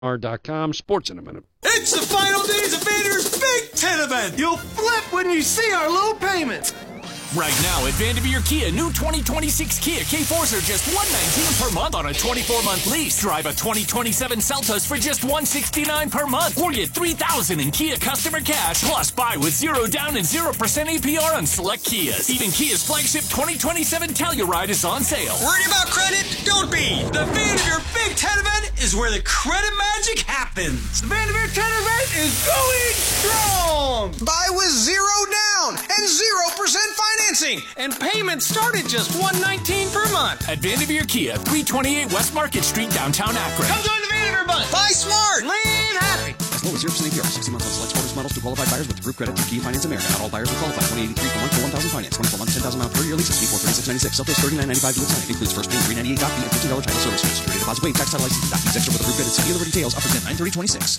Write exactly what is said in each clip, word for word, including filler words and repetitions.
R dot com. Sports in a minute. It's the final days of Vanderveer's Big Ten event. You'll flip when you see our low payments. Right now at Vanderveer Kia, new twenty twenty-six Kia K fours are just one hundred nineteen dollars per month on a twenty-four month lease. Drive a twenty twenty-seven Seltos for just one hundred sixty-nine dollars per month. Or get three thousand dollars in Kia customer cash. Plus, buy with zero down and zero percent A P R on select Kias. Even Kia's flagship twenty twenty-seven Telluride is on sale. Worried about credit? Don't be. The Vanderveer Big Ten event is where the credit magic happens. The Vanderveer ten event is going strong. Buy with zero down and zero percent financing. And payments start at just one hundred nineteen dollars per month. At Vanderveer Kia, three twenty-eight West Market Street, downtown Akron. Come join the Vanderveer bunch. Buy smart. Live happy. As low as zero percent A P R, sixty months on select sports models to qualified buyers with approved credit through Kia Finance America. Not all buyers will qualify. twenty eighty-three per month for one thousand finance. twenty-four months, ten thousand miles per year leases. twenty-four thirty-six ninety-six. Seltos thirty-nine ninety-five to sign. Includes first payment three ninety-eight doc fee and fifteen dollars title service. Security deposit waived. Tax title license documents extra with approved credit. See dealer details. Offers at nine thirty twenty-six.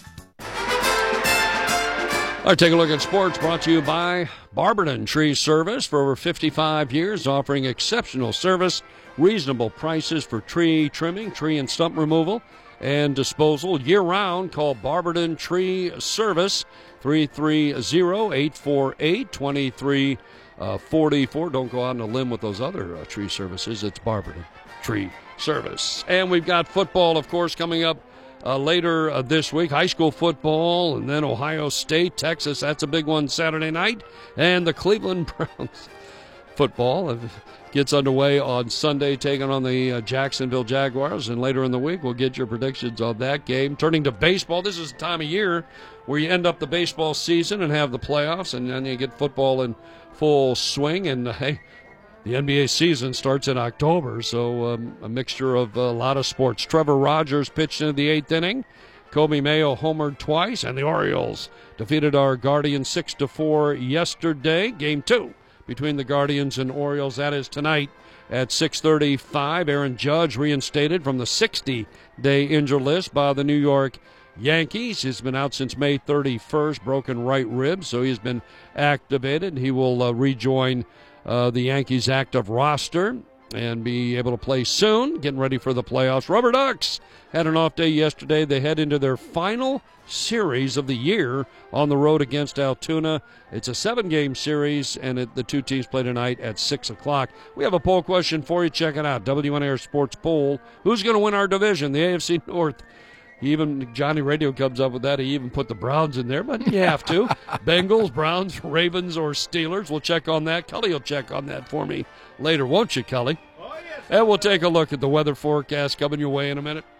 All right, take a look at sports brought to you by Barberton Tree Service. For over fifty-five years, offering exceptional service, reasonable prices for tree trimming, tree and stump removal, and disposal year-round. Call Barberton Tree Service, three three zero, eight four eight, two three four four. Don't go out on a limb with those other uh, tree services. It's Barberton Tree Service. And we've got football, of course, coming up Uh, later uh, this week. High school football, and then Ohio State, Texas. That's a big one Saturday night. And the Cleveland Browns football uh, gets underway on Sunday, taking on the uh, Jacksonville Jaguars. And later in the week, we'll get your predictions on that game. Turning to baseball, this is the time of year where you end up the baseball season and have the playoffs, and then you get football in full swing. And, uh, hey, the N B A season starts in October, so um, a mixture of a lot of sports. Trevor Rogers pitched into the eighth inning. Kobe Mayo homered twice, and the Orioles defeated our Guardians six to four yesterday. Game two between the Guardians and Orioles. That is tonight at six thirty-five. Aaron Judge reinstated from the sixty-day injured list by the New York Yankees. He's been out since May thirty-first, broken right rib, so he's been activated. He will uh, rejoin Uh, the Yankees' active roster and be able to play soon, getting ready for the playoffs. Rubber Ducks had an off day yesterday. They head into their final series of the year on the road against Altoona. It's a seven-game series, and it, the two teams play tonight at six o'clock. We have a poll question for you. Check it out. W N A R Sports Poll. Who's going to win our division? The A F C North. Even Johnny Radio comes up with that. He even put the Browns in there, but you have to. Bengals, Browns, Ravens, or Steelers. We'll check on that. Cully will check on that for me later, won't you, Cully? Oh, yes. And we'll take a look at the weather forecast coming your way in a minute.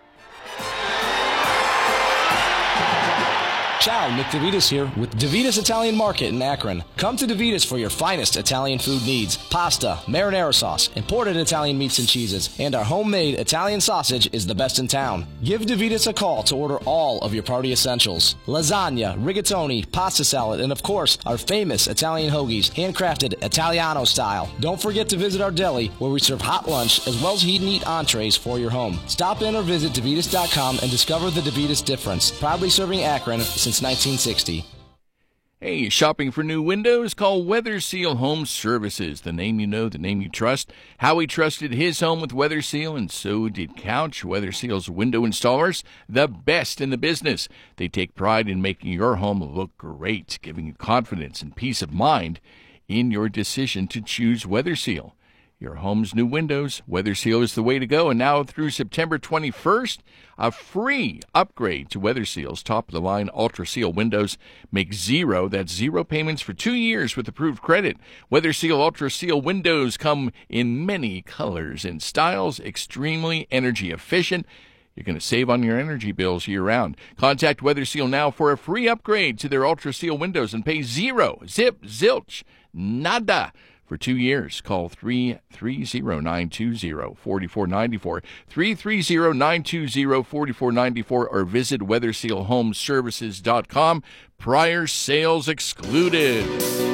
Ciao, Nick DeVitas here with DeVitas Italian Market in Akron. Come to DeVitas for your finest Italian food needs. Pasta, marinara sauce, imported Italian meats and cheeses, and our homemade Italian sausage is the best in town. Give DeVitas a call to order all of your party essentials. Lasagna, rigatoni, pasta salad, and of course, our famous Italian hoagies, handcrafted Italiano style. Don't forget to visit our deli where we serve hot lunch as well as heat and eat entrees for your home. Stop in or visit DeVitas dot com and discover the DeVitas difference. Proudly serving Akron since nineteen sixty. Hey, shopping for new windows? Call Weather Seal Home Services. The name you know, the name you trust. Howie trusted his home with Weather Seal, and so did Couch. Weather Seal's window installers, the best in the business. They take pride in making your home look great, giving you confidence and peace of mind in your decision to choose Weather Seal. Your home's new windows, Weather Seal is the way to go. And now through September twenty-first, a free upgrade to Weather Seal's top-of-the-line Ultra Seal windows. Make zero, that's zero payments for two years with approved credit. Weather Seal Ultra Seal windows come in many colors and styles, extremely energy efficient. You're going to save on your energy bills year-round. Contact Weather Seal now for a free upgrade to their Ultra Seal windows and pay zero, zip, zilch, nada. For two years, call three three zero, nine two zero, four four nine four, three three zero, nine two zero, four four nine four, or visit weather seal home services dot com. Prior sales excluded.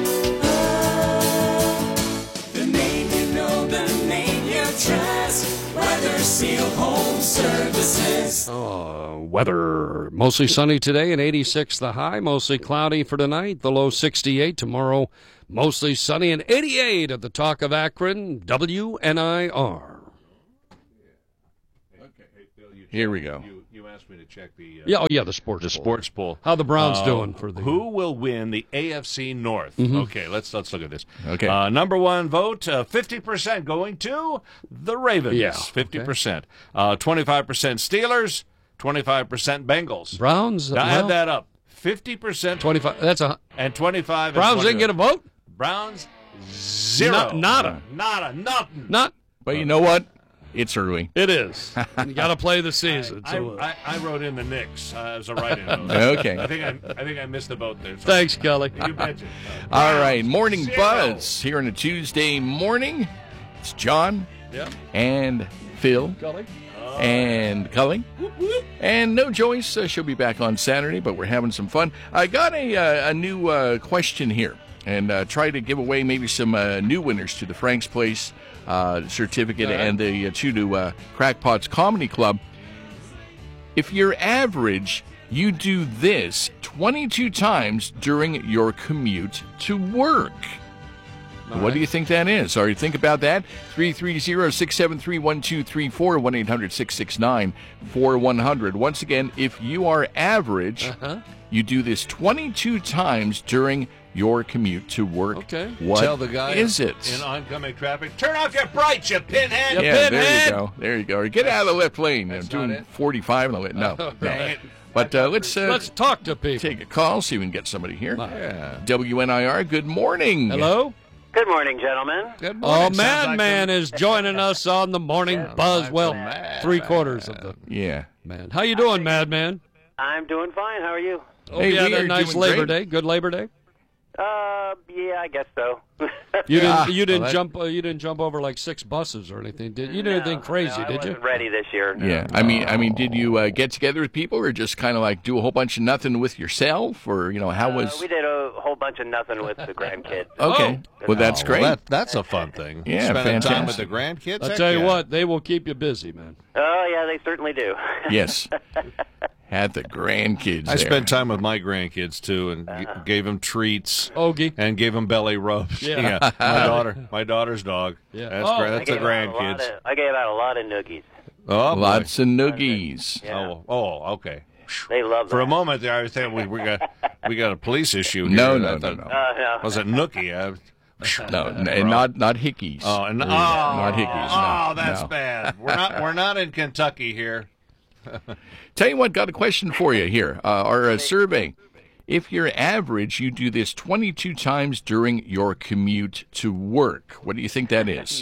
The name you know, the name you trust, Weather Seal Home Services. Oh, weather. Mostly sunny today and eighty-six the high. Mostly cloudy for tonight. The low sixty-eight. Tomorrow, mostly sunny and eighty-eight at the Talk of Akron, W N I R. Here we go. asked me to check the uh, Yeah, oh yeah, the sports the poll. sports poll. How the Browns Uh, doing for the Who will win the A F C North? Mhm. Okay, let's let's look at this. Okay. Uh, number one vote, uh, fifty percent going to the Ravens. Yeah, fifty percent. Uh, twenty-five percent Steelers, twenty-five percent Bengals. Browns? Now well, add that up. fifty percent. twenty-five. That's a And twenty-five. Browns didn't get a vote. Browns, zero. No- nada. Nada. Nothing. Not. But you know what? It's early. It is. You got to play the season. I, so, uh, I, I wrote in the Knicks uh, as a write-in. note. Okay. I think I, I think I missed the boat there. Thanks, Kelly. You betcha. All right, morning Zero. buzz here on a Tuesday morning. It's John Yeah. and Phil Kelly. and Cully. And no Joyce. Uh, she'll be back on Saturday, but we're having some fun. I got a, uh, a new uh, question here and uh, try to give away maybe some uh, new winners to the Frank's Place uh, certificate right. and the uh, two to uh, Crackpots Comedy Club. If you're average, you do this twenty-two times during your commute to work. What do you think that is? Or you think about that? three three zero, six seven three, one two three four, one eight hundred, six six nine, four one zero zero. Once again, if you are average, Uh-huh. you do this twenty-two times during your commute to work. Okay. What Tell the guy is in, it? in oncoming traffic, turn off your brights, you pinhead. Yep. yeah, there pinhead. you go. There you go. Or get out of the left lane. That's I'm doing not it? forty-five in the left. No, Oh, no. dang it. But uh, let's, uh, Let's talk to people. take a call, see if we can get somebody here. Yeah. W N I R, good morning. Hello? Good morning, gentlemen. Good Oh, morning. Sounds Man like Man a- is joining us on the morning buzz. like Well, Man three quarters of the Yeah. man. How you doing, Madman? I'm doing fine. How are you? Hope Hey, you had we a are nice doing Labor great. Day. Good Labor Day. Uh, yeah, I guess so. You Yeah. didn't. You didn't Well, that- jump. Uh, you didn't jump over like six buses or anything. Did you? Did anything No, crazy? no, I did you? wasn't ready this year. no. Yeah, I mean, I mean, did you uh, get together with people, or just kind of like do a whole bunch of nothing with yourself, or you know, how Uh, was? we did a whole bunch of nothing with the grandkids. Okay, well, that's Oh, great. well, that, that's a fun thing. Yeah, Spending time with fantastic. the grandkids. I heck tell you yeah. what, they will keep you busy, man. Oh, yeah, they certainly do. Yes, had the grandkids. I there. spent time with my grandkids too, and g- gave them treats Ogie. and gave them belly rubs. Yeah. my daughter, my daughter's dog. Yeah. that's Oh. great. I That's a gave out a lot grandkids. of- I gave out a lot of noogies. Oh, boy. Lots of noogies. Yeah. Oh, oh, okay. They love that. For a moment there, I was thinking we, we got we got a police issue here. No, I no, no, thought- no, Uh, no. Was it Nookie? I, no, n- and not not hickeys. Oh, and, oh, not hickeys. Oh, no, that's no. bad. We're not we're not in Kentucky here. Tell you what, got a question for you here. Uh, our uh, survey. If you're average, you do this twenty-two times during your commute to work. What do you think that is?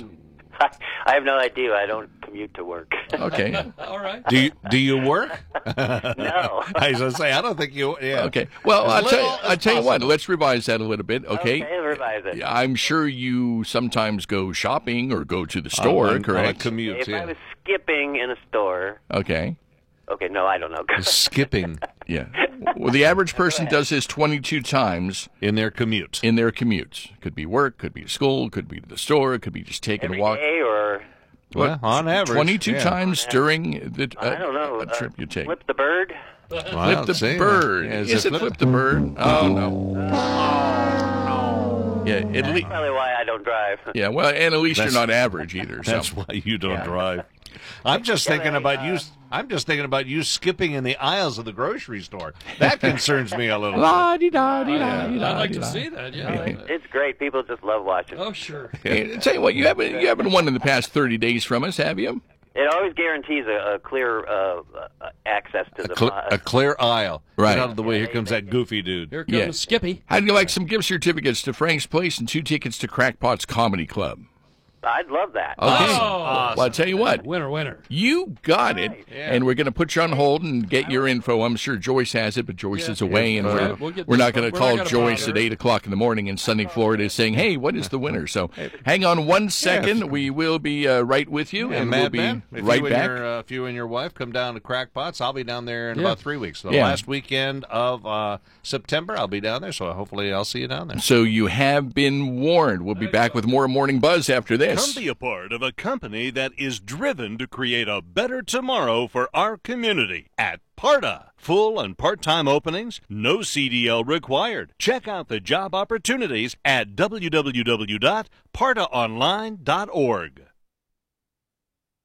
I have no idea. I don't commute to work. Okay. All right. Do you do you work? No. I was gonna say I don't think you. Yeah. Okay. Well, As I'll tell, you, little as I'll tell you what. possible. Let's revise that a little bit. Okay. Okay, revise it. I'm sure you sometimes go shopping or go to the store, On- on- correct? On a commute. If yeah. I was skipping in a store, Okay. okay, no, I don't know. Skipping Yeah. Well, the average person does this twenty-two times in their commute. in their commute. Could be work, could be to school, could be to the store, could be just taking Every a walk. day or Well, on average, twenty-two yeah. times during the uh, I don't know. a trip uh, you take. Flip the bird. Well, Flip the see, bird. yeah, Is it it flip- flip the bird? Oh no. Yeah, at That's least. probably why I don't drive. Yeah, well, and at least That's- you're not average either. So. That's why you don't drive. I'm just Yeah, thinking they, about uh, you. I'm just thinking about you skipping in the aisles of the grocery store. That concerns me a little. bit. I'd like to see that. Yeah. It's great. People just love watching. Oh, sure. Hey, tell you what, you haven't you haven't won in the past thirty days from us, have you? It always guarantees a, a clear uh, uh, access to A, the cl- uh, a clear aisle. Right. Get out of the way. Here comes that goofy dude. Here comes Yeah. Skippy. How'd you like some gift certificates to Frank's Place and two tickets to Crackpot's Comedy Club? I'd love that. Okay. Oh, Well, I'll tell you what. winner, winner. You got it, and we're going to put you on hold and get your info. I'm sure Joyce has it, but Joyce Yeah. is away, and Yeah, we're, we'll get we're this- not going to we're call not gonna Joyce bother at her. eight o'clock in the morning in sunny Florida saying, hey, what is the winner? So hang on one second. We will be uh, right with you, Yeah, and we'll Mad be Ben, if right you back. And your, uh, if you and your wife come down to Crackpots, I'll be down there in Yeah. about three weeks. The Yeah. last weekend of uh, September, I'll be down there, so hopefully I'll see you down there. So you have been warned. We'll be back with more Morning Buzz after this. Come be a part of a company that is driven to create a better tomorrow for our community at Parta. Full and part-time openings, no C D L required. Check out the job opportunities at w w w dot parta online dot org.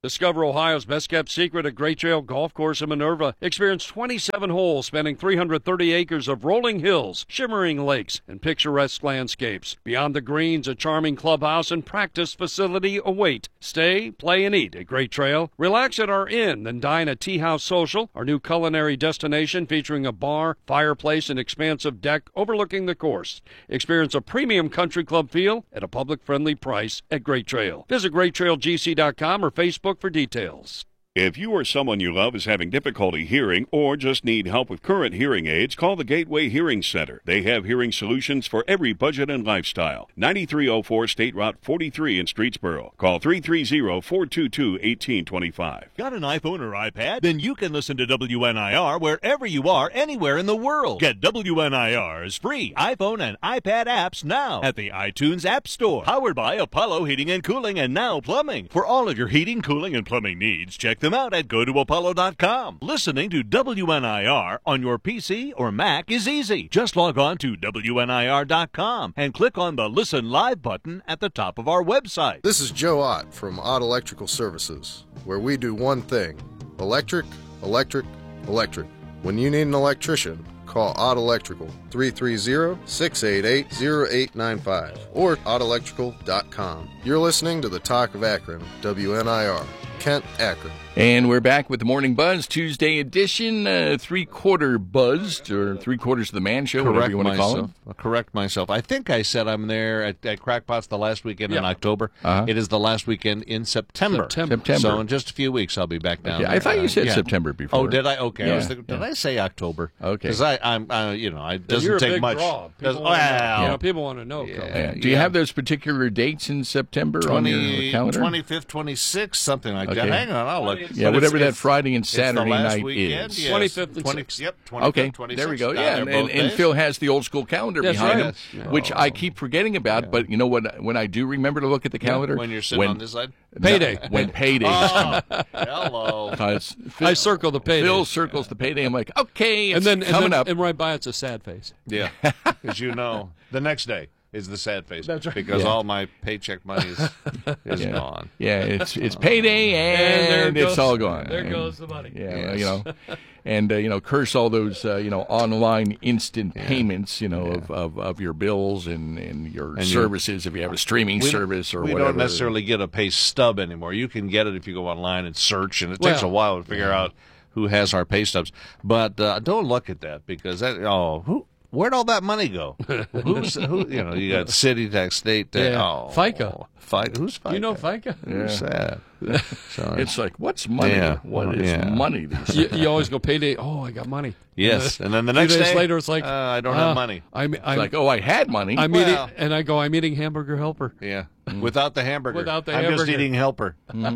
Discover Ohio's best-kept secret at Great Trail Golf Course in Minerva. Experience twenty-seven holes spanning three hundred thirty acres of rolling hills, shimmering lakes, and picturesque landscapes. Beyond the greens, a charming clubhouse and practice facility await. Stay, play, and eat at Great Trail. Relax at our inn, then dine at Tea House Social, our new culinary destination featuring a bar, fireplace, and expansive deck overlooking the course. Experience a premium country club feel at a public-friendly price at Great Trail. Visit great trail g c dot com or Facebook for details. If you or someone you love is having difficulty hearing or just need help with current hearing aids, call the Gateway Hearing Center. They have hearing solutions for every budget and lifestyle. ninety-three oh four State Route forty-three in Streetsboro. Call three three zero, four two two, one eight two five. Got an iPhone or iPad? Then you can listen to W N I R wherever you are, anywhere in the world. Get W N I R's free iPhone and iPad apps now at the iTunes App Store. Powered by Apollo Heating and Cooling and Now Plumbing. For all of your heating, cooling, and plumbing needs, check them out at go to apollo dot com. Listening to W N I R on your P C or Mac is easy. Just log on to W N I R dot com and click on the Listen Live button at the top of our website. This is Joe Ott from Ott Electrical Services, where we do one thing: electric, electric, electric. When you need an electrician, call Ott Electrical, three three zero, six eight eight, zero eight nine five, or ott electrical dot com. You're listening to the Talk of Akron, W N I R, Kent, Akron. And we're back with the Morning Buzz, Tuesday edition, uh, three-quarter buzzed, or three-quarters of the man show, correct whatever you want to call myself. it. I'll correct myself. I think I said I'm there at, at Crackpots the last weekend Yeah. in October. Uh-huh. It is the last weekend in September. September. September. So in just a few weeks, I'll be back down Okay, there. I thought you said yeah. September before. Oh, did I? Okay. Yeah, I was thinking, did yeah. I say October? Okay. Because I, I'm, I, you know, it doesn't You're a take big much. draw. Does- People wanna know. well, You know, people want to know. Coach. Yeah. Do you have those particular dates in September on your twenty, calendar? twenty-fifth, twenty-sixth, something like that. Okay. Hang on, I'll look. Yeah, But whatever it's- that it's- Friday and it's the Saturday last night weekend, is. yes. twenty-fifth and twenty, sixth. Yep, twenty-fifth, Okay, twenty-sixth. there we go. Down Yeah, there and, both and, and days. Phil has the old school calendar That's behind right. him, Yes. which I keep forgetting about. But you know what? When I do remember to look at the calendar, when you're sitting when, on this side? Payday. No, when payday is Oh, coming. hello. 'Cause Phil, I circle the payday. Phil circles the payday. I'm like, okay, it's and then, and coming then up. and right by it's a sad face. Yeah, because you know, the next day is the sad face. That's right. Because Yeah. all my paycheck money is, is yeah. gone. Yeah, it's it's payday And there and, it it's goes. all gone. There And- goes the money. Yeah, Yes. well, you know, and uh, you know, curse all those uh, you know online instant payments, you know, of, of, of your bills and, and your And you- services if you have a streaming We- service or we whatever. don't necessarily get a pay stub anymore. You can get it if you go online and search, and it takes Well, a while to figure out who has our pay stubs. But uh, don't look at that because that oh who. Where'd all that money go? Who's who? You know, you got city tax, state tax. Yeah. Oh, FICA. FICA. Who's FICA? You know FICA? Who's that? So, It's like, what's money? Yeah. What is Yeah. money? These you, days? you always go payday. Oh, I got money. yes, and then the Two next days day later, it's like uh, I don't uh, have money. I'm, It's I'm like, oh, I had money. I'm Well- eating, and I go. I'm eating hamburger helper. Yeah, without the hamburger. Without the I'm just hamburger. eating helper.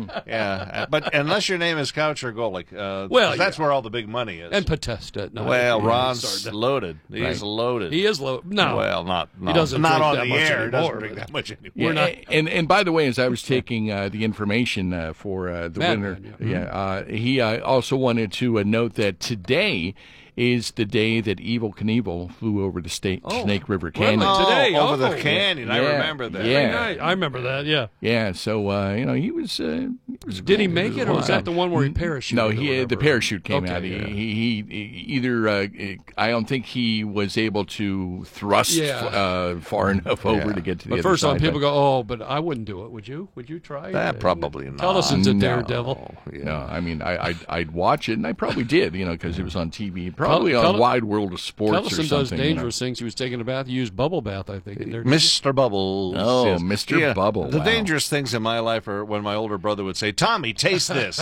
Yeah, but unless your name is Couch or Golick, uh, Well, 'cause that's yeah. where all the big money is. And Potesta. No, well, yeah, Ron's sorry. loaded. He's Right. loaded. He is low. No, Well, not, no, doesn't not drink on that the much air. anymore, Doesn't drink but- that much anymore. Yeah, We're not- and and by the way, as I was taking uh, the information uh, for uh, the Mad winner, Man, yeah, uh, he uh, also wanted to uh, note that today is the day that Evel Knievel flew over the state Oh, Snake River really? Canyon. Oh, Today, over oh, the canyon. I yeah, remember that. yeah. Very nice. I remember that. Yeah. Yeah, so uh, you know he was. Uh, he was Did he cool. make it, or was that the one where he parachuted? No, or he uh, the whatever? parachute came Okay, out. He, yeah. he, he, he either uh, I don't think he was able to thrust Yeah. uh, far enough over Yeah. to get to the But other first side. on, people but- go, "Oh, but I wouldn't do it." Would you? Would you try? Ah, Uh, probably not. Ellison's a No. daredevil. No, I mean I, I'd, I'd watch it, and I probably did, you know, because it was on T V, probably Cal- on Cal- Wide World of Sports or Ellison something. does you know. dangerous things. He was taking a bath. He used bubble bath, I think. in there, didn't he? Mister Bubbles. Oh, yes. Mister Yeah, Bubble, The wow. dangerous things in my life are when my older brother would say, "Tommy, taste this,"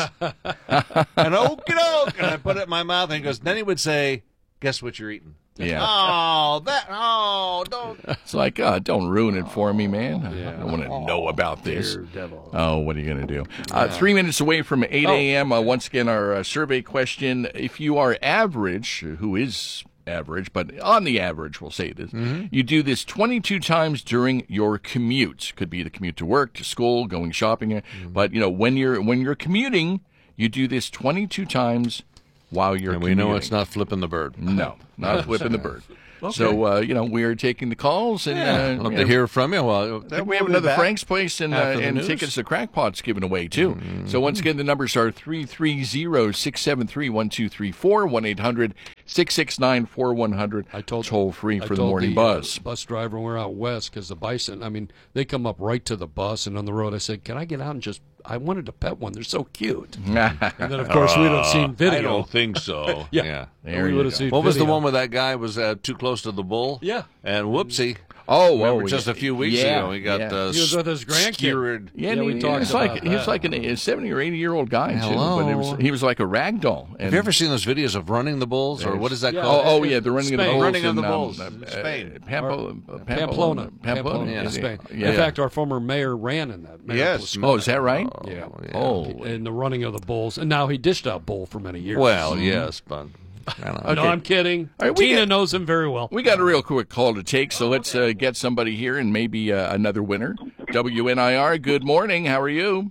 and okie doke, and I put it in my mouth, and he goes. Then he would say, "Guess what you're eating?" Yeah. Oh, that. Oh, don't. It's like, oh, don't ruin it for me, man. I don't want to know about this. Daredevil. Oh, what are you going to do? Uh, three minutes away from eight a.m. Uh, once again, our uh, survey question. If you are average, who is average, but on the average, we'll say this, you do this twenty-two times during your commute. Could be the commute to work, to school, going shopping. But, you know, when you're when you're commuting, you do this twenty-two times while you're And we commuting. know it's not flipping the bird. No, not flipping the bird. Okay. So, uh, you know, we are taking the calls. And Yeah, uh, I'd love you to know, hear from you. Well, we we'll have be another back Frank's Place and, uh, after the and news. tickets to Crackpots given away, too. Mm-hmm. So, once again, the numbers are three three zero, six seven three, one two three four, one eight hundred, six six nine, four one zero zero. I told toll free I for the told morning the, uh, buzz. bus driver when we're out west because the bison. I mean, they come up right to the bus and on the road. I said, "Can I get out and just?" I wanted to pet one. They're so cute. and then of course we don't see video. I don't think so. yeah, yeah. There we would have seen. What was the video. one where that guy was uh, too close to the bull? Yeah. And whoopsie. Oh, Remember oh, just yeah. a few weeks Yeah, ago, he got yeah. uh, He was with his grandkid. skewered. Yeah, Yeah, and we he, talked he's about like he was that. like an, a seventy or eighty year old guy too, Hello. but it was, he was like a rag doll. And Have you ever seen those videos of running the bulls, or what is that Yeah. Oh, called? oh yeah, the running of the Spain. bulls. Running of in, the bulls. Um, uh, Spain. Pampo- Or- uh, Pamplona, Pamplona, yeah, yeah. Spain. Yeah. In fact, our former mayor ran in that. Mayor Yes. Plascone. Oh, is that right? Yeah. Oh, In the running of the bulls, and now he dished out bull for many years. Well, yes, but I don't know. Okay. No, I'm kidding. All right, we Tina get- knows him very well. we got a real quick call to take, so let's uh, get somebody here and maybe uh, another winner. W N I R, good morning. How are you?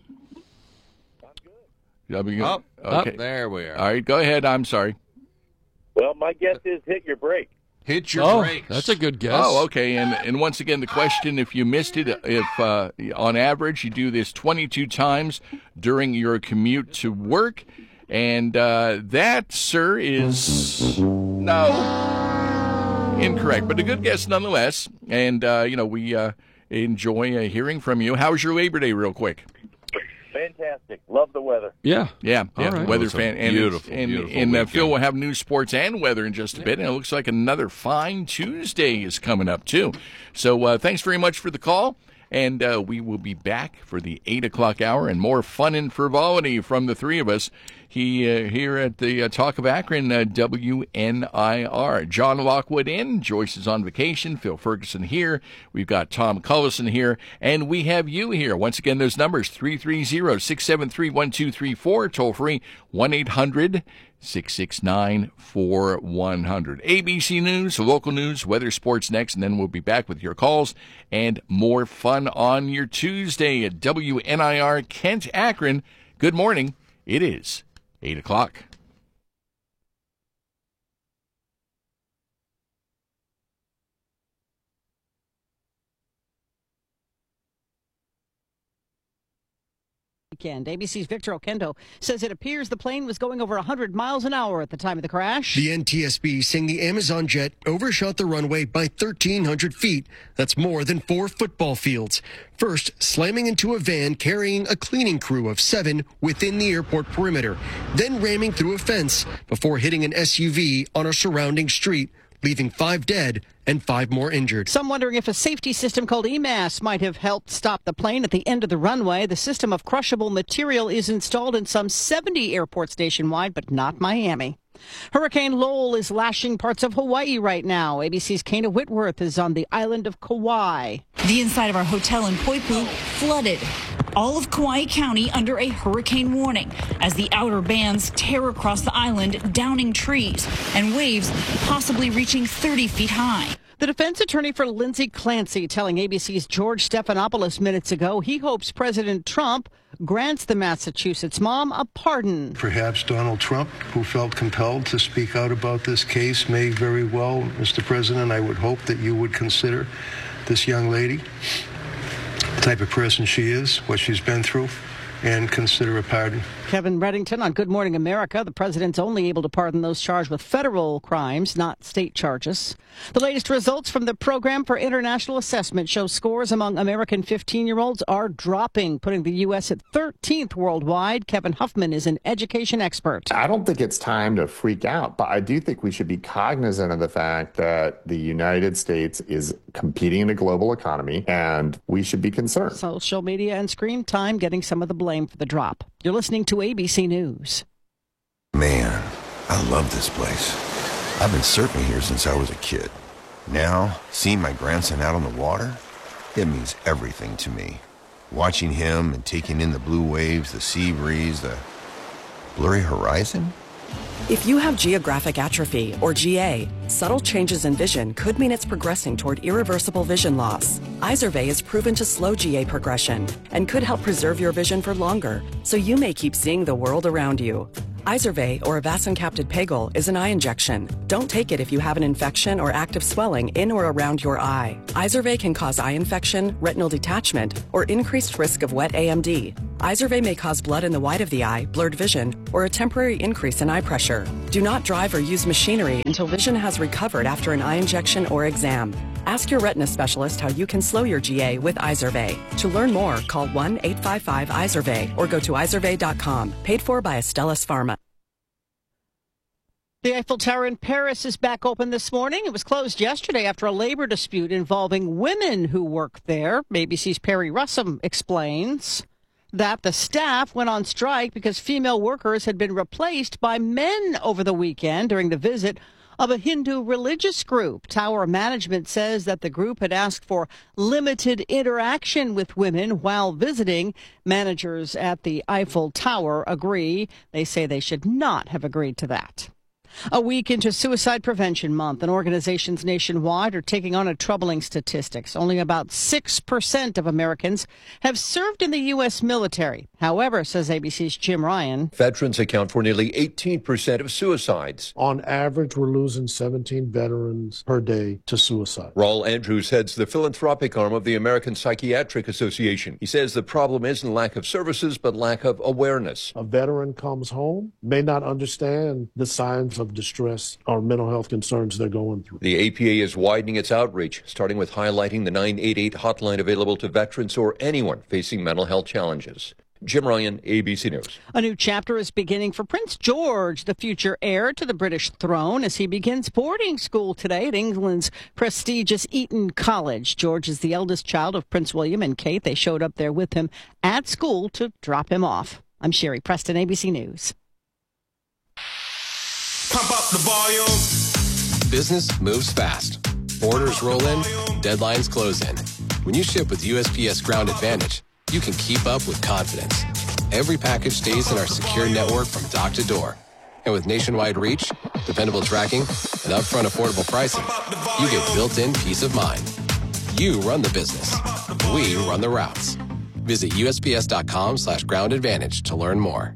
W. Up, okay. up, there we are. All right, go ahead. I'm sorry. Well, my guess is hit your brake. Hit your Oh, brakes. that's a good guess. Oh, okay. And and once again, the question: if you missed it, if uh, on average you do this twenty-two times during your commute to work, and uh, that, sir, is no incorrect, but a good guess nonetheless. And uh, you know, we uh, enjoy uh, hearing from you. How was your Labor Day, real quick? Fantastic. Love the weather. Yeah. Yeah, All yeah. right. Weather's Well, it's a fan and beautiful, and, beautiful and uh, weekend. Phil will have news, sports, and weather in just a bit, and it looks like another fine Tuesday is coming up too. So uh, thanks very much for the call, and uh, we will be back for the eight o'clock hour and more fun and frivolity from the three of us. He uh, here at the uh, Talk of Akron, uh, W N I R. John Lockwood in, Joyce is on vacation, Phil Ferguson here, we've got Tom Cullison here, and we have you here. Once again, those numbers, three three zero, six seven three, one two three four, toll free, one eight hundred, six six nine, four one zero zero. A B C News, local news, weather, sports next, and then we'll be back with your calls and more fun on your Tuesday at W N I R Kent Akron. Good morning. It is eight o'clock. Weekend. A B C's Victor Okendo says it appears the plane was going over one hundred miles an hour at the time of the crash. The N T S B saying the Amazon jet overshot the runway by thirteen hundred feet. That's more than four football fields. First, slamming into a van carrying a cleaning crew of seven within the airport perimeter, then ramming through a fence before hitting an S U V on a surrounding street, leaving five dead and five more injured. Some wondering if a safety system called E M A S might have helped stop the plane at the end of the runway. The system of crushable material is installed in some seventy airports nationwide, but not Miami. Hurricane Lowell is lashing parts of Hawaii right now. A B C's Kana Whitworth is on the island of Kauai. The inside of our hotel in Poipu flooded. All of Kauai County under a hurricane warning as the outer bands tear across the island, downing trees and waves possibly reaching thirty feet high. The defense attorney for Lindsay Clancy telling A B C's George Stephanopoulos minutes ago he hopes President Trump grants the Massachusetts mom a pardon. Perhaps Donald Trump, who felt compelled to speak out about this case, may very well, Mister President, I would hope that you would consider this young lady, the type of person she is, what she's been through, and consider a pardon. Kevin Reddington on Good Morning America. The president's only able to pardon those charged with federal crimes, not state charges. The latest results from the Program for International Assessment show scores among American fifteen-year-olds are dropping, putting the U S at thirteenth worldwide. Kevin Huffman is an education expert. I don't think it's time to freak out, but I do think we should be cognizant of the fact that the United States is competing in a global economy, and we should be concerned. Social media and screen time getting some of the blame for the drop. You're listening to A B C News. Man, I love this place. I've been surfing here since I was a kid. Now, seeing my grandson out on the water, it means everything to me. Watching him and taking in the blue waves, the sea breeze, the blurry horizon. If you have geographic atrophy, or G A, subtle changes in vision could mean it's progressing toward irreversible vision loss. Izervay is proven to slow G A progression and could help preserve your vision for longer, so you may keep seeing the world around you. Izervay, or avacincaptad pegol, is an eye injection. Don't take it if you have an infection or active swelling in or around your eye. Izervay can cause eye infection, retinal detachment, or increased risk of wet A M D. Izervay may cause blood in the white of the eye, blurred vision, or a temporary increase in eye pressure. Do not drive or use machinery until vision has recovered after an eye injection or exam. Ask your retina specialist how you can slow your G A with Izervay. To learn more, call one eight five five Izervay or go to izervay dot com. Paid for by Astellas Pharma. The Eiffel Tower in Paris is back open this morning. It was closed yesterday after a labor dispute involving women who work there. A B C's Perry Russum explains that the staff went on strike because female workers had been replaced by men over the weekend during the visit of a Hindu religious group. Tower management says that the group had asked for limited interaction with women while visiting. Managers at the Eiffel Tower agree. They say they should not have agreed to that. A week into Suicide Prevention Month, and organizations nationwide are taking on a troubling statistics. Only about six percent of Americans have served in the U S military. However, says A B C's Jim Ryan, veterans account for nearly eighteen percent of suicides. On average, we're losing seventeen veterans per day to suicide. Raul Andrews heads the philanthropic arm of the American Psychiatric Association. He says the problem isn't lack of services, but lack of awareness. A veteran comes home, may not understand the signs of of distress or mental health concerns they're going through. The A P A is widening its outreach, starting with highlighting the nine eight eight hotline available to veterans or anyone facing mental health challenges. Jim Ryan, A B C News. A new chapter is beginning for Prince George, the future heir to the British throne, as he begins boarding school today at England's prestigious Eton College. George is the eldest child of Prince William and Kate. They showed up there with him at school to drop him off. I'm Sherry Preston, A B C News. Pump up the volume. Business moves fast. Orders roll in, deadlines close in. When you ship with U S P S Ground Advantage, you can keep up with confidence. Every package stays in our secure network from dock to door. And with nationwide reach, dependable tracking, and upfront affordable pricing, you get built-in peace of mind. You run the business. We run the routes. Visit U S P S dot com slash ground advantage to learn more.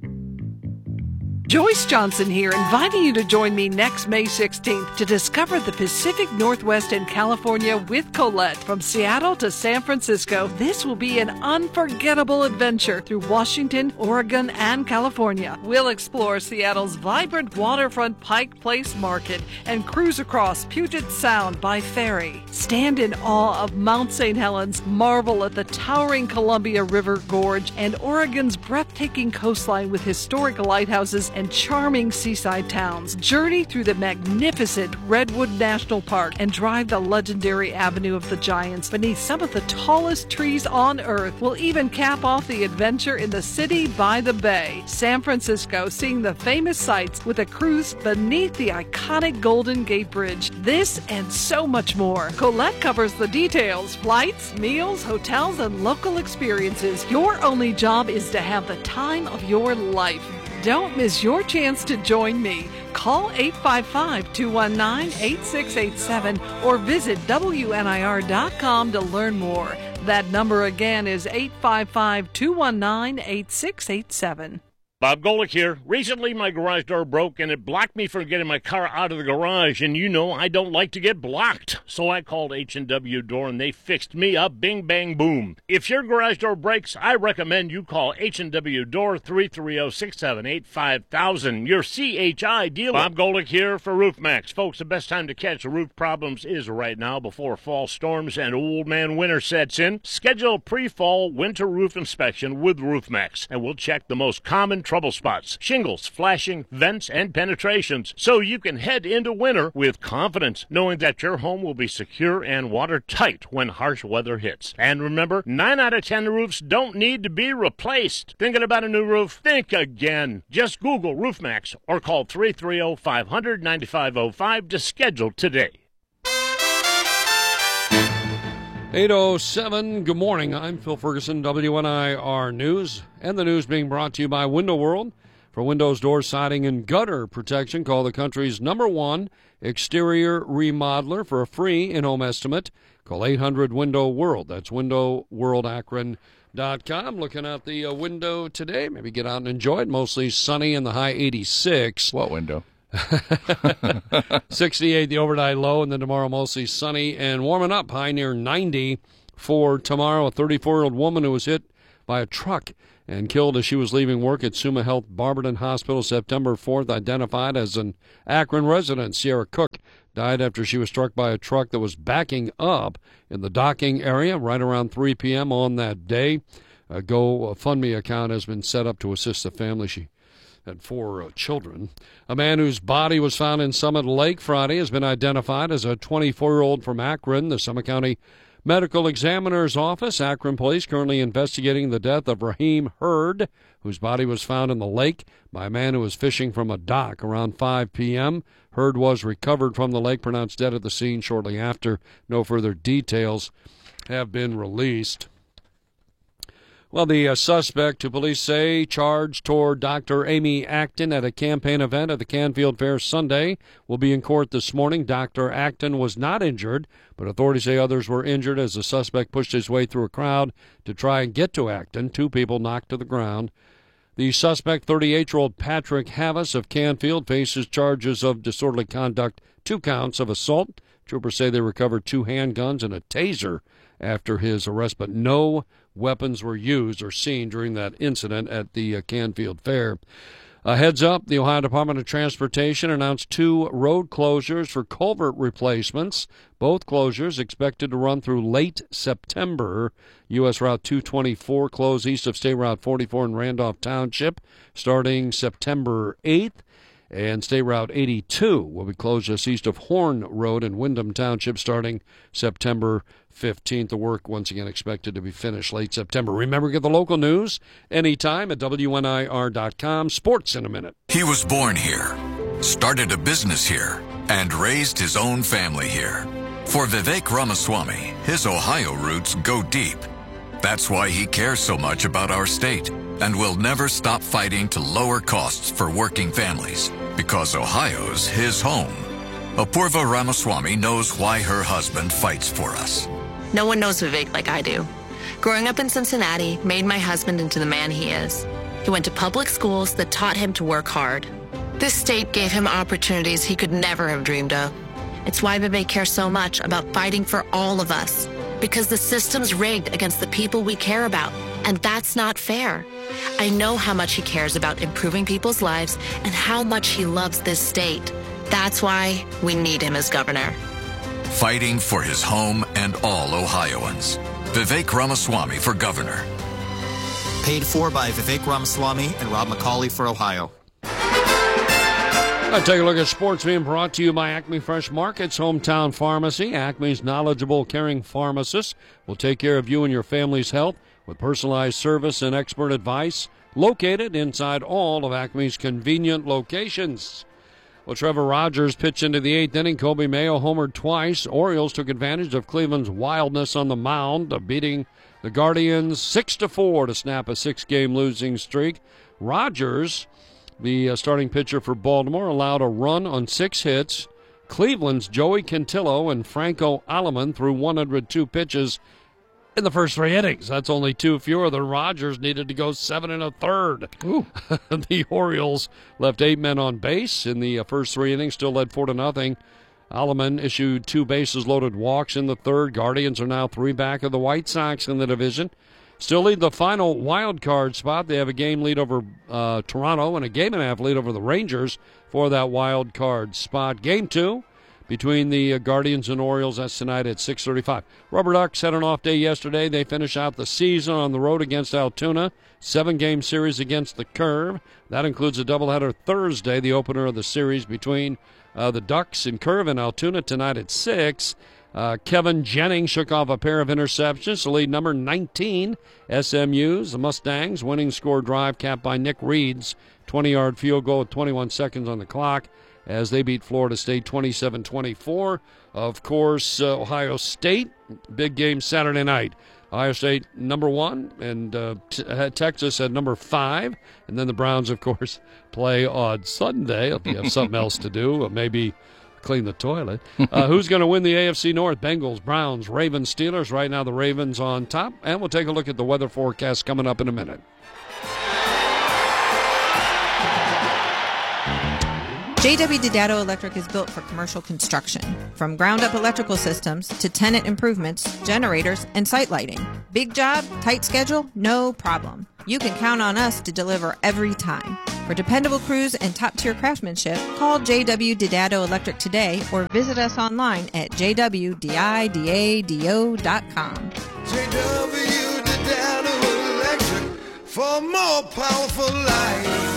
Joyce Johnson here, inviting you to join me next May sixteenth to discover the Pacific Northwest and California with Colette. From Seattle to San Francisco, this will be an unforgettable adventure through Washington, Oregon, and California. We'll explore Seattle's vibrant waterfront Pike Place Market and cruise across Puget Sound by ferry. Stand in awe of Mount Saint Helens, marvel at the towering Columbia River Gorge, and Oregon's breathtaking coastline with historic lighthouses and charming seaside towns. Journey through the magnificent Redwood National Park and drive the legendary Avenue of the Giants beneath some of the tallest trees on Earth. We'll even cap off the adventure in the city by the bay. San Francisco, seeing the famous sights with a cruise beneath the iconic Golden Gate Bridge. This and so much more. Colette covers the details: flights, meals, hotels, and local experiences. Your only job is to have the time of your life. Don't miss your chance to join me. Call eight five five, two one nine, eight six eight seven or visit W N I R dot com to learn more. That number again is eight five five, two one nine, eight six eight seven. Bob Golick here. Recently, my garage door broke, and it blocked me from getting my car out of the garage. And you know, I don't like to get blocked. So I called H and W Door, and they fixed me up. Bing, bang, boom. If your garage door breaks, I recommend you call H and W Door, three three zero, six seven eight, five thousand. Your C H I dealer. Bob Golick here for RoofMax. Folks, the best time to catch roof problems is right now before fall storms and old man winter sets in. Schedule a pre-fall winter roof inspection with RoofMax, and we'll check the most common trouble spots: shingles, flashing, vents, and penetrations, so you can head into winter with confidence, knowing that your home will be secure and watertight when harsh weather hits. And remember, nine out of ten roofs don't need to be replaced. Thinking about a new roof? Think again. Just Google RoofMax or call three three zero, five hundred, nine five zero five to schedule today. eight oh seven, good morning. I'm Phil Ferguson, W N I R News, and the news being brought to you by Window World. For windows, doors, siding, and gutter protection, call the country's number one exterior remodeler for a free in-home estimate. Call eight hundred window world. That's Window World Akron dot com. Looking out the uh, window today. Maybe get out and enjoy it. Mostly sunny in the high eighty-six. What window? sixty-eight, the overnight low, and then tomorrow mostly sunny and warming up. High near ninety for tomorrow. A thirty-four-year-old woman who was hit by a truck and killed as she was leaving work at Summa Health Barberton Hospital September fourth, identified as an Akron resident. Sierra Cook died after she was struck by a truck that was backing up in the docking area right around three p.m. on that day. A GoFundMe account has been set up to assist the family. She had four uh, children. A man whose body was found in Summit Lake Friday has been identified as a twenty-four-year-old from Akron. The Summit County Medical Examiner's Office, Akron Police, currently investigating the death of Raheem Hurd, whose body was found in the lake by a man who was fishing from a dock around five p.m. Hurd was recovered from the lake, pronounced dead at the scene shortly after. No further details have been released. Well, the uh, suspect, who police say charged toward Doctor Amy Acton at a campaign event at the Canfield Fair Sunday, will be in court this morning. Doctor Acton was not injured, but authorities say others were injured as the suspect pushed his way through a crowd to try and get to Acton. Two people knocked to the ground. The suspect, thirty-eight-year-old Patrick Havas of Canfield, faces charges of disorderly conduct, two counts of assault. Troopers say they recovered two handguns and a taser after his arrest, but no weapons were used or seen during that incident at the uh, Canfield Fair. Uh, heads up, the Ohio Department of Transportation announced two road closures for culvert replacements. Both closures expected to run through late September. U S Route two twenty-four closed east of State Route forty-four in Randolph Township starting September eighth. And State Route eighty-two will be closed just east of Horn Road in Wyndham Township starting September fifteenth. The work, once again, expected to be finished late September. Remember, get the local news anytime at W N I R dot com. Sports in a minute. He was born here, started a business here, and raised his own family here. For Vivek Ramaswamy, his Ohio roots go deep. That's why he cares so much about our state and will never stop fighting to lower costs for working families, because Ohio's his home. Apurva Ramaswamy knows why her husband fights for us. No one knows Vivek like I do. Growing up in Cincinnati made my husband into the man he is. He went to public schools that taught him to work hard. This state gave him opportunities he could never have dreamed of. It's why Vivek cares so much about fighting for all of us, because the system's rigged against the people we care about, and that's not fair. I know how much he cares about improving people's lives and how much he loves this state. That's why we need him as governor. Fighting for his home and all Ohioans. Vivek Ramaswamy for governor. Paid for by Vivek Ramaswamy and Rob McCauley for Ohio. Let's take a look at sports being brought to you by Acme Fresh Markets, Hometown Pharmacy. Acme's knowledgeable, caring pharmacists will take care of you and your family's health with personalized service and expert advice, located inside all of Acme's convenient locations. Well, Trevor Rogers pitched into the eighth inning. Kobe Mayo homered twice. Orioles took advantage of Cleveland's wildness on the mound, beating the Guardians six to four to snap a six-game losing streak. Rogers, the uh, starting pitcher for Baltimore, allowed a run on six hits. Cleveland's Joey Cantillo and Franco Aleman threw one hundred two pitches in the first three innings. That's only two fewer than Rogers needed to go seven and a third. The Orioles left eight men on base in the uh, first three innings, still led four to nothing. Aleman issued two bases loaded walks in the third. Guardians are now three back of the White Sox in the division. Still lead the final wild card spot. They have a game lead over uh, Toronto and a game and a half lead over the Rangers for that wild card spot. Game two between the uh, Guardians and Orioles. That's tonight at six thirty-five. Rubber Ducks had an off day yesterday. They finish out the season on the road against Altoona. Seven-game series against the Curve. That includes a doubleheader Thursday, the opener of the series between uh, the Ducks and Curve and Altoona tonight at six. Uh, Kevin Jennings shook off a pair of interceptions to lead number nineteen, S M U's. The Mustangs winning score drive capped by Nick Reed's twenty-yard field goal with twenty-one seconds on the clock as they beat Florida State twenty-seven twenty-four. Of course, uh, Ohio State, big game Saturday night. Ohio State number one and uh, t- Texas at number five. And then the Browns, of course, play on Sunday if you have something else to do. Maybe clean the toilet. Uh, who's going to win the A F C North? Bengals, Browns, Ravens, Steelers. Right now the Ravens on top. And we'll take a look at the weather forecast coming up in a minute. J W Didado Electric is built for commercial construction. From ground-up electrical systems to tenant improvements, generators, and site lighting. Big job, tight schedule, no problem. You can count on us to deliver every time. For dependable crews and top-tier craftsmanship, call J W Didado Electric today or visit us online at j w didado dot com. J W Didado Electric for more powerful life.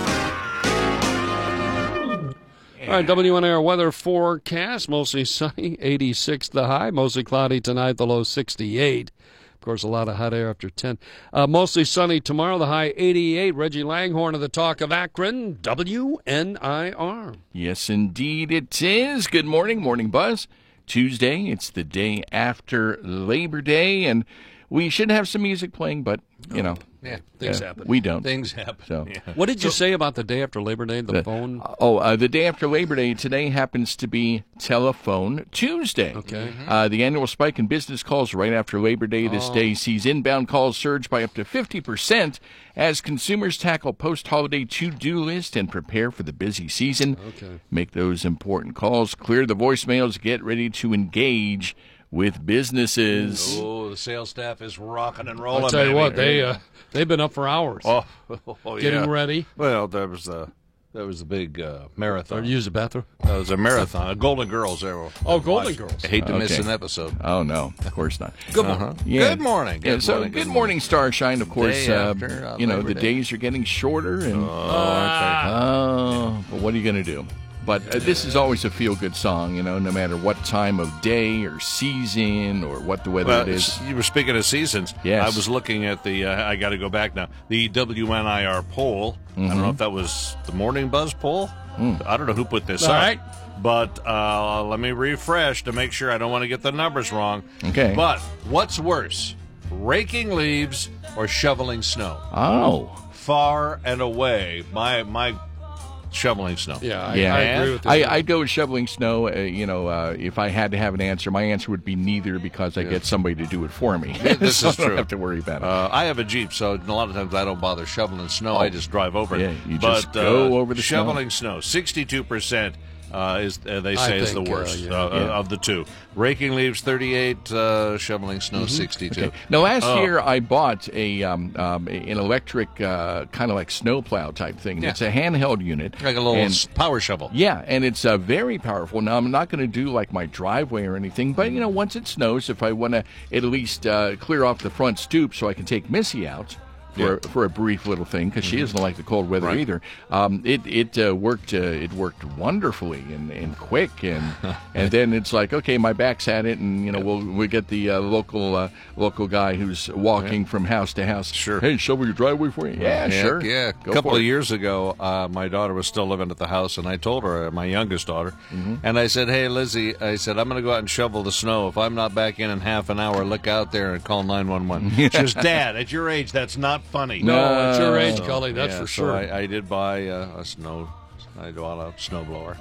All right, W N R weather forecast. Mostly sunny, eighty-six the high. Mostly cloudy tonight, the low sixty-eight. Of course, a lot of hot air after ten. Uh, mostly sunny tomorrow, the high eighty-eight. Reggie Langhorne of the Talk of Akron, W N I R. Yes, indeed it is. Good morning, Morning Buzz. Tuesday, it's the day after Labor Day, and we should have some music playing, but, you know. Yeah, things uh, happen. We don't. Things happen. So. Yeah. What did you So- say about the day after Labor Day, the, The- phone? Oh, uh, the day after Labor Day, today happens to be Telephone Tuesday. Okay. Uh, the annual spike in business calls right after Labor Day this Oh. day sees inbound calls surge by up to fifty percent as consumers tackle post-holiday to-do list and prepare for the busy season. Okay. Make those important calls, clear the voicemails, get ready to engage with businesses. Oh, the sales staff is rocking and rolling. I'll tell you baby. what, they, uh, they've been up for hours. Oh, oh, Getting yeah. ready. Well, there was a there was a big uh, marathon. Or use the bathroom? That was a marathon. A Golden Girls there. were- Oh, Golden watched. Girls. I hate to miss Okay. an episode. Oh, no, of course not. Good morning. Uh-huh. Yeah. Good morning. Good yeah, so morning. good morning, Starshine. Of course, Day uh, after, uh, you know Labor the Day. days are getting shorter, and Oh, aren't oh, but what are you going to do? But uh, this is always a feel-good song, you know, no matter what time of day or season or what the weather Well, it is. you were speaking of seasons. Yes. I was looking at the, uh, I got to go back now, the W N I R poll. I don't Mm-hmm. know if that was the Morning Buzz poll. I don't know who put this All up. right. But uh, let me refresh to make sure I don't want to get the numbers wrong. Okay. But what's worse, raking leaves or shoveling snow? Oh. Far and away, my my shoveling snow. Yeah, I, Yeah, I agree with this. I, I'd go with shoveling snow. Uh, you know, uh, if I had to have an answer, my answer would be neither because I get somebody to do it for me. This So is I don't true. have to worry about it. Uh, I have a Jeep, so a lot of times I don't bother shoveling snow. I just drive over it. Yeah, you but, just go uh, over the snow. shoveling snow. Sixty-two percent uh, is uh, they I say is the think, uh, worst yeah. uh, Yeah. of the two. Raking leaves thirty-eight, uh, shoveling snow sixty-two. Okay. Now, last Oh. year I bought a um, um, an electric uh, kind of like snowplow type thing. Yeah. It's a handheld unit, Like a little and- s- power shovel. Yeah, and it's uh, very powerful. Now, I'm not going to do like my driveway or anything, but, you know, once it snows, if I want to at least uh, clear off the front stoop so I can take Missy out for, for a brief little thing, because she doesn't like the cold weather Right. either, um, it it uh, worked uh, it worked wonderfully and, and quick, and and then it's like, okay, my back's at it, and, you know, we'll we'll get the uh, local uh, local guy who's walking from house to house. Sure. Hey, shovel your driveway for you? Yeah, Heck sure. Yeah, Go a couple for of it. years ago, uh, my daughter was still living at the house, and I told her, uh, my youngest daughter, Mm-hmm. and I said, "Hey, Lizzie," I said, "I'm going to go out and shovel the snow. If I'm not back in in half an hour, look out there and call nine one one." She goes, "Dad, at your age, that's not funny." No, at your age, So, Cully, that's yeah, for so sure. I, I did buy uh, a snow. I bought a snowblower.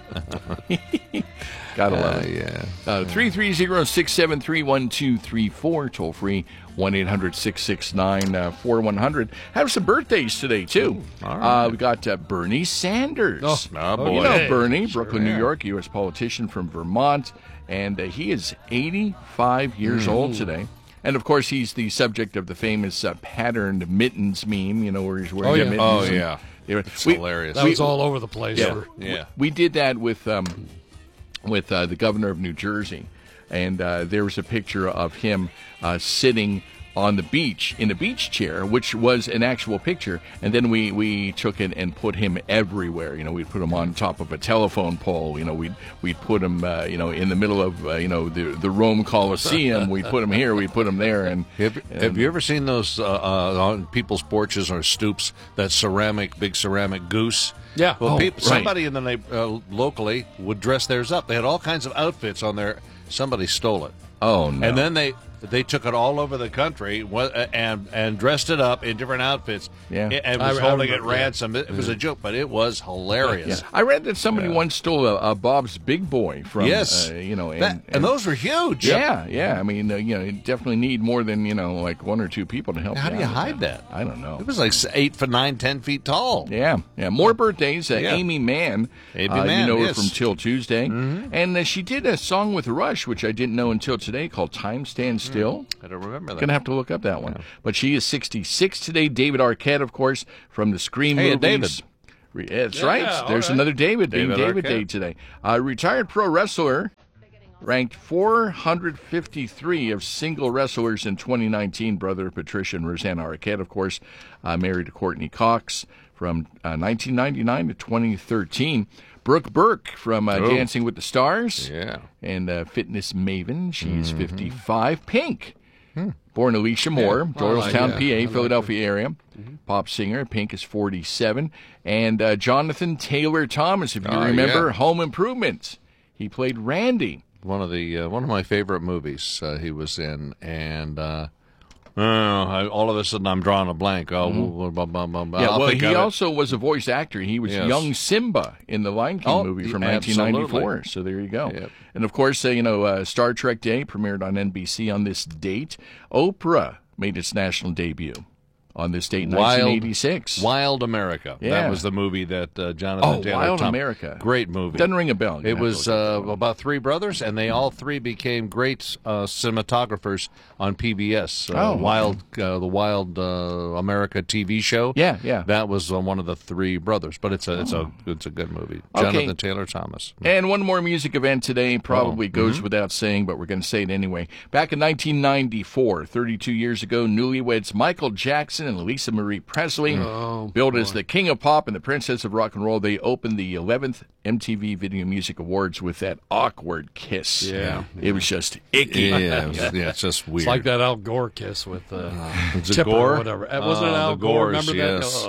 Gotta love Uh, it. yeah. Uh, three three zero, six seven three, one two three four, toll free, one eight hundred, six six nine, four one zero zero. Have some birthdays today, too. all right. uh, we got uh, Bernie Sanders. Oh, Oh, boy. You know Hey, Bernie, sure, Brooklyn, yeah. New York, U S politician from Vermont, and uh, he is eighty-five years old today. And, of course, he's the subject of the famous uh, patterned mittens meme, you know, where he's wearing Oh, the yeah. mittens. Oh, and- yeah. Yeah, It's we- hilarious. That we- was all over the place. Yeah. for- Yeah. We did that with um, with uh, the governor of New Jersey, and uh, there was a picture of him uh, sitting on the beach in a beach chair, which was an actual picture. And then we, we took it and put him everywhere. You know, we'd put him on top of a telephone pole. You know, we'd we'd put him uh, you know in the middle of uh, you know the the Rome Coliseum. We put him here. We put him there. And Have, have you ever seen those uh, uh, on people's porches or stoops, that ceramic, big ceramic goose? Yeah. Well, Oh, peop- right. somebody in the neigh- uh, locally would dress theirs up. They had all kinds of outfits on there. Somebody stole it. Oh no! And then they they took it all over the country and and dressed it up in different outfits. Yeah. and was I- I holding remember, it yeah. ransom. It was a joke, but it was hilarious. Yeah. I read that somebody Yeah. once stole a, a Bob's Big Boy from. Yes. uh, you know, and, That- and those were huge. Yeah, yeah. I mean, uh, you know, you definitely need more than you know, like one or two people to help. How you do you out with hide that? I don't know. It was like eight foot nine, ten feet tall. Yeah, yeah. More birthdays. Uh, Yeah. Amy Mann. Amy uh, Mann, you know her yes. from Till Tuesday. Mhm. And uh, she did a song with Rush, which I didn't know until today, called Time Stands Still. I don't remember that. Going to have to look up that one. But she is sixty-six today. David Arquette, of course, from the Scream Hey, movies. David. Re- That's Yeah, right. all There's right. another David, David being David Arquette. Day today. Uh, retired pro wrestler, ranked four hundred fifty-three of single wrestlers in twenty nineteen. Brother of Patricia and Rosanna Arquette, of course, uh, married to Courtney Cox from uh, nineteen ninety-nine to twenty thirteen. Brooke Burke from uh, Oh. Dancing with the Stars. Yeah. And uh, fitness maven. She's Mhm. fifty-five. Pink. Hmm. Born Alicia Moore, Yeah. I like Doylestown, that. P A, I like Philadelphia area. Pop singer. Pink is forty-seven. And uh, Jonathan Taylor Thomas, if you Oh, remember, yeah. Home Improvement. He played Randy. One of the uh, one of my favorite movies uh, he was in, and uh, oh, I, all of a sudden I'm drawing a blank. Oh, Mhm. blah, blah, blah, blah. Yeah, I'll well, think he of it. also was a voice actor. He was Yes. young Simba in the Lion King Oh, movie from absolutely. nineteen ninety-four. So there you go. Yep. And of course, uh, you know, uh, Star Trek Day premiered on N B C on this date. Oprah made its national debut on this date in nineteen eighty-six. Wild America. Yeah. That was the movie that uh, Jonathan Oh, Taylor Wild Thomas- America. Great movie. Doesn't ring a bell. You're It gonna have was to look uh, about three brothers, and they all three became great uh, cinematographers on P B S. Uh, Oh, Wild, uh, the Wild uh, America T V show. Yeah, yeah. That was uh, one of the three brothers, but it's a it's a it's a good movie. Okay. Jonathan Taylor Thomas. And one more music event today probably Oh, goes mhm. without saying, but we're going to say it anyway. Back in nineteen ninety-four, thirty-two years ago, newlyweds Michael Jackson and Lisa Marie Presley, Oh, billed as the King of Pop and the Princess of Rock and Roll, they opened the eleventh M T V Video Music Awards with that awkward kiss. Yeah. It was just icky. Yeah, it was- yeah, it's just weird. It's like that Al Gore kiss with uh, Was it Tipper Gore? or whatever. Uh, Wasn't it Oh, Al the Gore? Gores, Remember that? yes.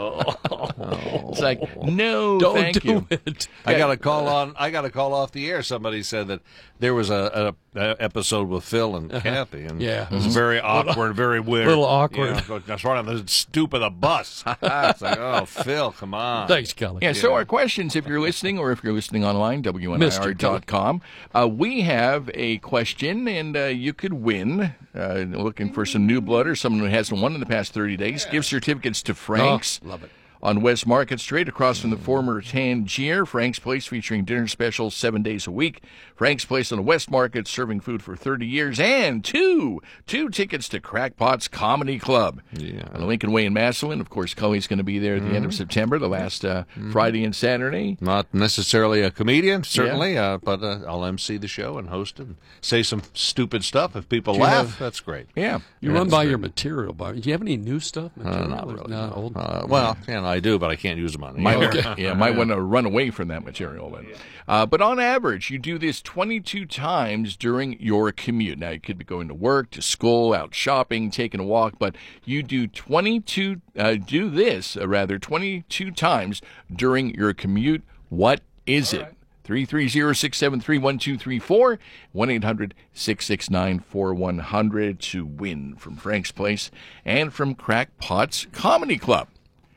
Oh. It's like, no, Don't thank do you. it. I got to call on. I got to call off the air. Somebody said that there was a, a, a episode with Phil and Kathy, and Yeah. it was very awkward, very weird, Little awkward. Yeah, that's right on the stoop of the bus. It's like, oh, Phil, come on. Thanks, Kelly. Yeah, so our questions, if you're listening or if you're listening online, W N I R Mister dot com, uh, we have a question, and uh, you could win. Uh, looking for some new blood or someone who hasn't won in the past thirty days. Gift certificates to Frank's. Oh, love it. On West Market Street, across from the former Tangier, Frank's Place featuring dinner specials seven days a week. Frank's Place on the West Market, serving food for thirty years, and two two tickets to Crackpot's Comedy Club. Yeah. On the Lincoln Way in Massillon. Of course, Cully's going to be there at the end of Mhm. September, the last uh, Mhm. Friday and Saturday. Not necessarily a comedian, certainly, uh, but uh, I'll emcee the show and host it and say some stupid stuff. If people Do you laugh, have- that's great. Yeah. You Yeah, run that's by great. your material bar. Do you have any new stuff? Uh, Material? not really. No, old. Uh, well, yeah, I do, but I can't use them on the Might, air. yeah, might want to run away from that material then. Uh, but on average, you do this twenty-two times during your commute. Now, you could be going to work, to school, out shopping, taking a walk, but you do twenty-two, uh, do this, uh, rather, twenty-two times during your commute. What is it? three three zero, six seven three, one two three four, one eight hundred, six six nine, four one zero zero to win from Frank's Place and from Crackpot's Comedy Club.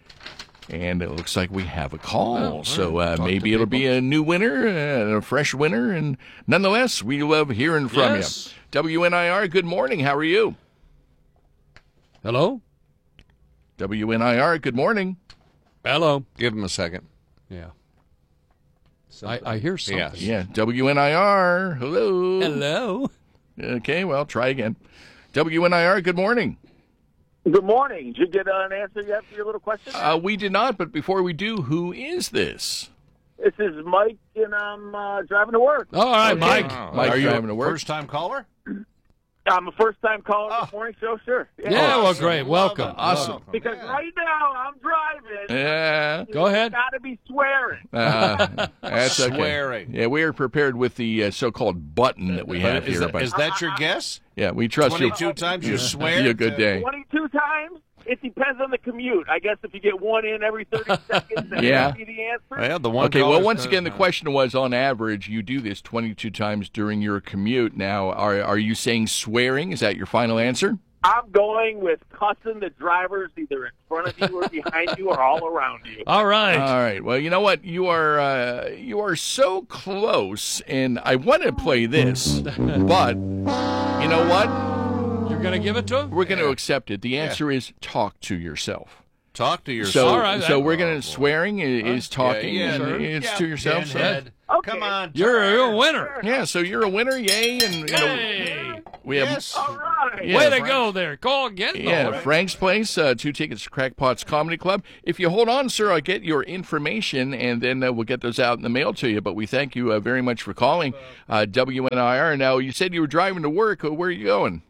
And it looks like we have a call. Oh, so right. uh, Talk to maybe it'll be a new winner, uh, a fresh winner. And nonetheless, we love hearing from Yes. you. W N I R, good morning. How are you? Hello? W N I R, good morning. Hello. Give him a second. Yeah. I, I hear something. Yes. Yeah, W N I R, hello. Hello. Okay, well, try again. W N I R, good morning. Good morning. Did you get uh, an answer yet for your little question? Uh, we did not, but before we do, who is this? This is Mike, and I'm uh, driving to work. All right, Okay. Mike. Oh, Mike are you driving to a work? first-time caller? I'm a first-time caller on the morning show, sure. Yeah, well, Awesome. great. Welcome. Awesome. Welcome. Because right now I'm driving. Yeah. Go ahead. Got to be swearing. Uh, that's okay. Swearing. Yeah, we are prepared with the uh, so-called button that we have is, here. that, but is that your guess? yeah, we trust you. twenty-two times you Yeah. swear? Be a good day. twenty-two times? It depends on the commute. I guess if you get one in every thirty seconds, that Yeah. would be the answer. Well, the one Okay, well, caller's once kinda again, the not- question was, on average, you do this twenty-two times during your commute. Now, are are you saying swearing? Is that your final answer? I'm going with cussing the drivers either in front of you or behind you or all around you. All right. All right. Well, you know what? You are uh, you are so close, and I want to play this, but you know what? You're going to give it to him? We're going to accept it. The answer is talk to yourself. Talk to yourself. So, All right, so that- we're going to swearing is, is talking, Yeah, yeah, and sure. it's Yeah, to yourself. So, pinhead. Okay. Come on. You're, you're a winner. yeah, so you're a winner, yay! And you know, Hey. we have Yes. All right. yeah, Way to Frank- go there. Call again, though. Yeah, Frank's Place, uh, two tickets to Crackpots Comedy Club. If you hold on, sir, I'll get your information, and then uh, we'll get those out in the mail to you. But we thank you uh, very much for calling uh, W N I R. Now, you said you were driving to work. Uh, Where are you going?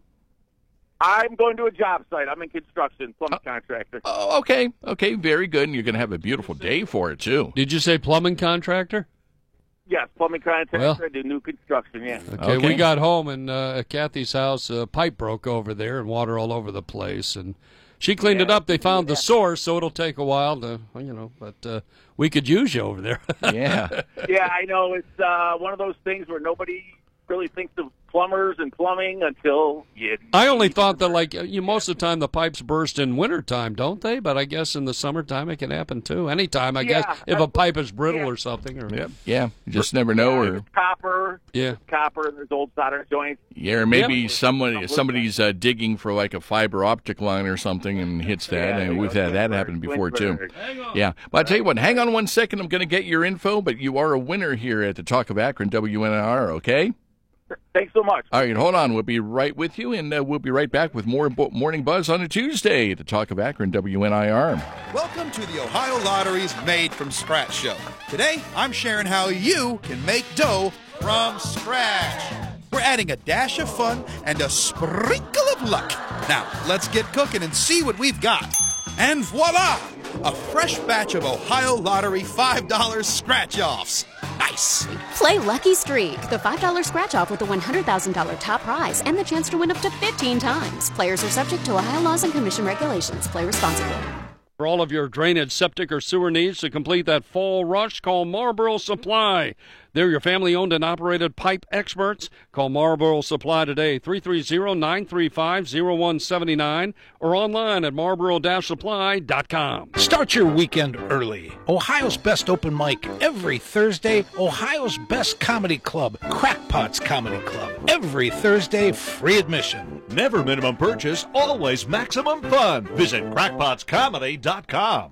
I'm going to a job site. I'm in construction, plumbing contractor. Oh, okay. Okay, very good. And you're going to have a beautiful day for it, too. Did you say plumbing contractor? Yes, plumbing contractor. Well- I do new construction, yeah. Okay, Okay. we got home, and uh, at Kathy's house, a pipe broke over there and water all over the place. And she cleaned it Yeah. up. They found the source, so it'll take a while to, you know, but uh, we could use you over there. Yeah. Yeah, I know. It's uh, one of those things where nobody really thinks of plumbers and plumbing until you... I only thought that, like, you most of the time the pipes burst in wintertime, don't they? But I guess in the summertime it can happen, too. Anytime, I Yeah, guess, if a pipe is brittle yeah. or something. Or, Yep. Yeah, you just never know. Or There's copper. Yeah. There's copper, and there's old solder joints. yeah, or maybe Yep. somebody somebody's uh, digging for like a fiber optic line or something and hits that. Yeah, and we've had that happen before too. Twinsburg. Yeah, but I tell you what, hang on one second. I'm going to get your info, but you are a winner here at the Talk of Akron W N I R. Okay. Thanks so much. All right, hold on. We'll be right with you, and uh, we'll be right back with more Bo- Morning Buzz on a Tuesday. The Talk of Akron W N I R. Welcome to the Ohio Lottery's Made from Scratch show. Today, I'm sharing how you can make dough from scratch. We're adding a dash of fun and a sprinkle of luck. Now, let's get cooking and see what we've got. And voila! A fresh batch of Ohio Lottery five dollar scratch-offs. Nice! Play Lucky Streak, the five dollar scratch off with a one hundred thousand dollars top prize and the chance to win up to fifteen times. Players are subject to Ohio laws and commission regulations. Play responsibly. For all of your drainage, septic, or sewer needs to complete that fall rush, call Marlboro Supply. They're your family-owned and operated pipe experts. Call Marlboro Supply today, three three zero, nine three five, zero one seven nine, or online at marlboro dash supply dot com. Start your weekend early. Ohio's best open mic every Thursday. Ohio's best comedy club, Crackpots Comedy Club. Every Thursday, free admission. Never minimum purchase, always maximum fun. Visit crackpots comedy dot com.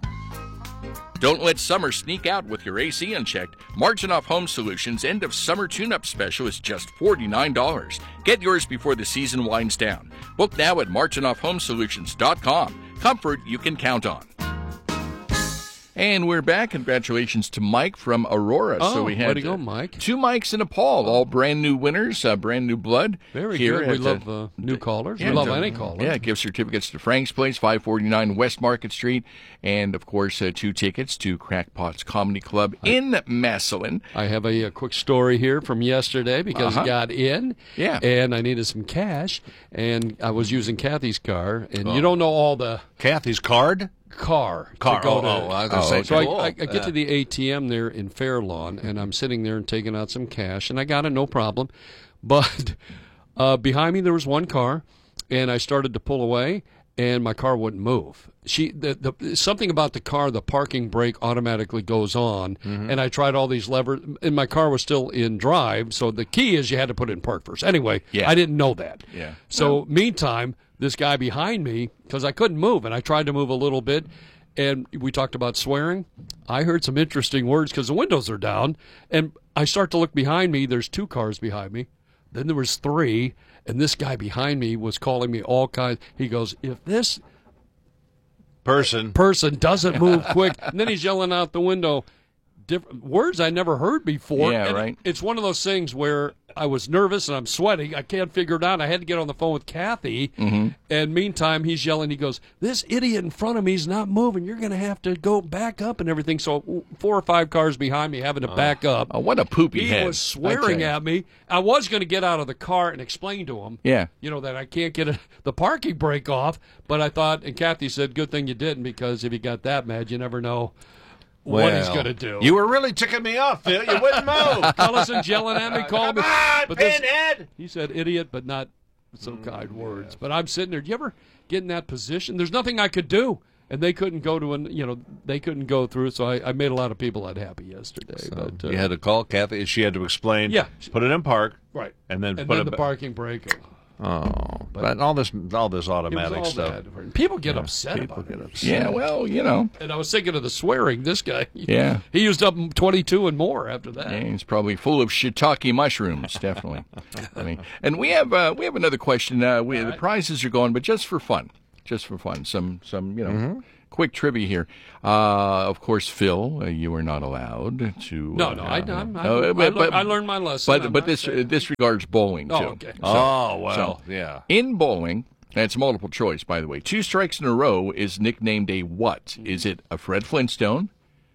Don't let summer sneak out with your A C unchecked. Marginoff Home Solutions end of summer tune-up special is just forty-nine dollars. Get yours before the season winds down. Book now at marginoff home solutions dot com. Comfort you can count on. And we're back. Congratulations to Mike from Aurora. Oh, so we had way to go, uh, Mike. two Mikes and a Paul, all brand new winners, uh, brand new blood. Very here good. We at, love uh, uh, new callers. yeah, we love uh, any caller. Yeah, gift certificates to Frank's Place, five forty-nine West Market Street, and, of course, uh, two tickets to Crackpots Comedy Club in Massillon. I have a, a quick story here from yesterday because Uh-huh. I got in, Yeah. and I needed some cash, and I was using Kathy's car, and Oh. you don't know all the Kathy's card? car. to Car. go Oh, to- oh, I was gonna say, so I- cool. I, I get Yeah. to the A T M there in Fairlawn, and I'm sitting there and taking out some cash, and I got it, no problem. But uh, behind me there was one car, and I started to pull away, and my car wouldn't move. She, the, the something about the car, the parking brake automatically goes on, Mm-hmm. and I tried all these levers, and my car was still in drive. So the key is you had to put it in park first. Anyway, Yeah. I didn't know that. Yeah. So meantime, this guy behind me, because I couldn't move, and I tried to move a little bit, and we talked about swearing. I heard some interesting words because the windows are down, and I start to look behind me. There's two cars behind me. Then there was three, and this guy behind me was calling me all kinds. He goes, if this Person. person doesn't move quick, and then he's yelling out the window, different words I never heard before. Yeah, and right. It's one of those things where I was nervous and I'm sweating. I can't figure it out. I had to get on the phone with Kathy. Mm-hmm. And meantime, he's yelling. He goes, "This idiot in front of me is not moving. You're going to have to go back up and everything." So four or five cars behind me having to Oh. back up. Oh, what a poopy he head. was I swearing tell you. at me. I was going to get out of the car and explain to him. Yeah. You know, that I can't get a, the parking brake off. But I thought, and Kathy said, good thing you didn't, because if you got that mad, you never know what he's Well, going to do. You were really ticking me off, Phil. You wouldn't move. Collison's yelling at me, calling me. Come on, but this- Pinhead! He said idiot, but not so kind words. But I'm sitting there. Do you ever get in that position? There's nothing I could do. And they couldn't go to an, you know, they couldn't go through. So I, I made a lot of people unhappy yesterday. but uh, You had to call Kathy. She had to explain. Yeah. Put it in park. right, And then and put then it the ba- parking brake. Oh, but all this, all this It was automatic all stuff. bad. People get Yeah, upset people about get it. upset. Yeah, well, you know. And I was thinking of the swearing. This guy, Yeah. he used up twenty-two and more after that. Yeah, he's probably full of shiitake mushrooms, definitely. I mean, and we have uh, we have another question. Uh, we, the prizes are going, but just for fun, just for fun. Some some you know. Mm-hmm. Quick trivia here. Uh, of course, Phil, uh, you are not allowed to. No, uh, no, I- I'm- I- no, I but- lear- but- I learned my lesson. But I'm but not this saying- this regards bowling too. Oh, okay. So- Oh, well, so yeah. In bowling, and it's multiple choice, by the way. Two strikes in a row is nicknamed a what? Is it a Fred Flintstone,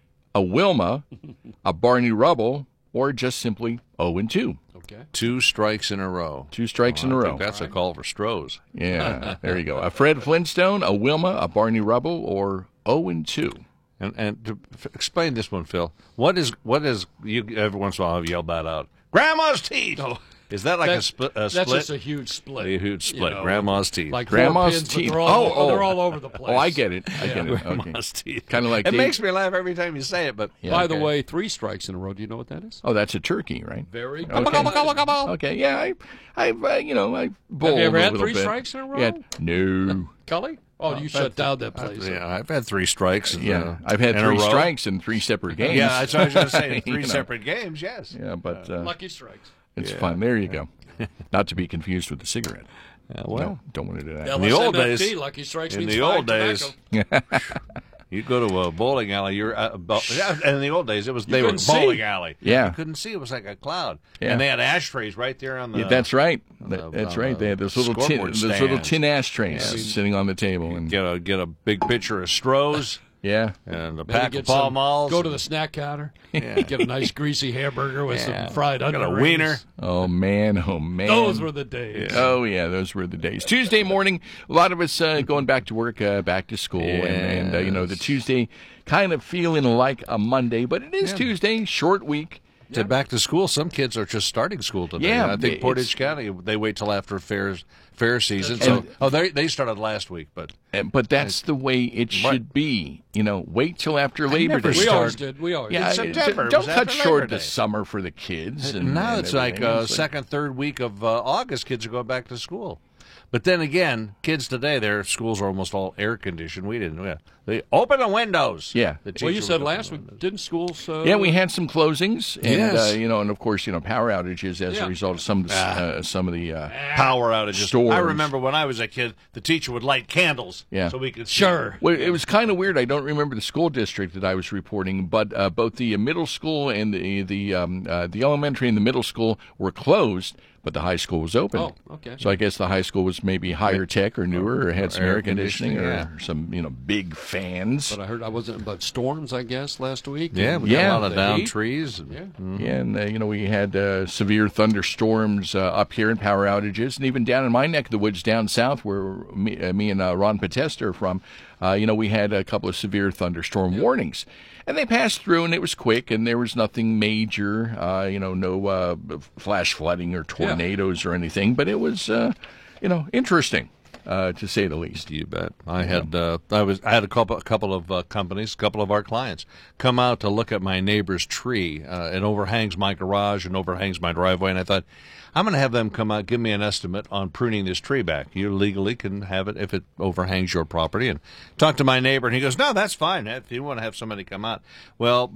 a Wilma, a Barney Rubble, or just simply oh and two? Okay. Two strikes in a row. Two strikes Oh, in a I row. think that's a call for Strohs. Yeah, there you go. A Fred Flintstone, a Wilma, a Barney Rubble, or oh and two. And and to f- explain this one, Phil. What is what is you every once in a while have yelled that out? Grandma's teeth. Oh. Is that like That- a, split? a that's split? just a huge split. A huge split. You know, Grandma's teeth. like four Grandma's pins, but teeth. They're all, oh, oh, they're all over the place. Oh, I get it. I Yeah. get it. Okay. Grandma's teeth. Kind of like it Dave- makes me laugh every time you say it. But Yeah, By okay. the way, three strikes in a row. Do you know what that is? Oh, that's a turkey, right? Very good. Okay. Okay, yeah, I, I've, uh, you know, I bowled ever a had little three bit. strikes in a row? Yeah, no. Cully? Oh, you shut down that place. yeah, I've had three strikes. Yeah, uh, I've had in a three row. strikes in three separate games. Yeah, that's what I was going to say. You Three know. separate games. Yes. Yeah, but uh, Lucky strikes. it's Yeah. fun. There you go. Not to be confused with the cigarette. Yeah, well, No, don't want to do that. L In the S M old F days- T, Lucky strikes in means the five old days, tobacco. you go to a bowling alley. You're uh, bo- yeah, and in the old days, it was they were couldn't bowling see. alley. Yeah. you couldn't see. It was like a cloud. Yeah. And they had ashtrays right there on the. Yeah, that's right. on That- the- that's on right. the They had those little tin, scoreboard those little stands. tin ashtrays Yeah. sitting on the table, and Get a get a big pitcher of Strohs yeah, and a Maybe pack get of Pall some- Malls. Go to the snack counter. Yeah. Get a nice greasy hamburger with Yeah. some fried Got onion a rings. wiener. Oh man, oh man. Those were the days. Oh yeah, those were the days. Tuesday morning, a lot of us uh, going back to work, uh, back to school, and, and uh, you know the Tuesday kind of feeling like a Monday, but it is Yeah. Tuesday, short week. To back to school, some kids are just starting school today. Yeah, I think it's- Portage County they wait till after fair fair season. That's So right. oh, they they started last week, but And- But that's the way it should be. You know, wait till after Labor never Day. We start- always did. We always Yeah, did. I- in September. It Don't was cut after short Labor the Day. summer for the kids. And, now and it's like everything. uh, It's like- second, third week of uh, August. Kids are going back to school. But then again, kids today, their schools are almost all air conditioned. We didn't. Yeah. They open the windows. Yeah. The Well, you teacher said would last open week, the windows. didn't schools? Uh, Yeah, we had some closings, and Yes. uh, you know, and of course, you know, power outages as Yeah. a result of some of the, uh, some of the uh, power outages. Storms. I remember when I was a kid, the teacher would light candles Yeah. so we could see. Sure. Well, it was kind of weird. I don't remember the school district that I was reporting, but uh, both the middle school and the the um, uh, the elementary and the middle school were closed, but the high school was open. Oh, okay. So I guess the high school was maybe higher tech or newer, or had some air air conditioning, conditioning, or some you know big fans. But I heard I wasn't about storms, I guess, last week. Yeah, we Yeah. got a lot of The down heat. trees. And, Yeah. Mhm. Yeah, and uh, you know we had uh, severe thunderstorms uh, up here and power outages, and even down in my neck of the woods down south, where me, uh, me and uh, Ron Podesta are from, uh, you know we had a couple of severe thunderstorm warnings, and they passed through, and it was quick, and there was nothing major, uh, you know, no uh, flash flooding or tornadoes or anything, but it was, uh, you know, interesting. Uh, to say the least. You bet. I had uh, I was I had a couple a couple of uh, companies, a couple of our clients come out to look at my neighbor's tree. Uh, it overhangs my garage and overhangs my driveway, and I thought I'm going to have them come out, give me an estimate on pruning this tree back. You legally can have it if it overhangs your property. And talk to my neighbor, and he goes, "No, that's fine. If you want to have somebody come out." Well,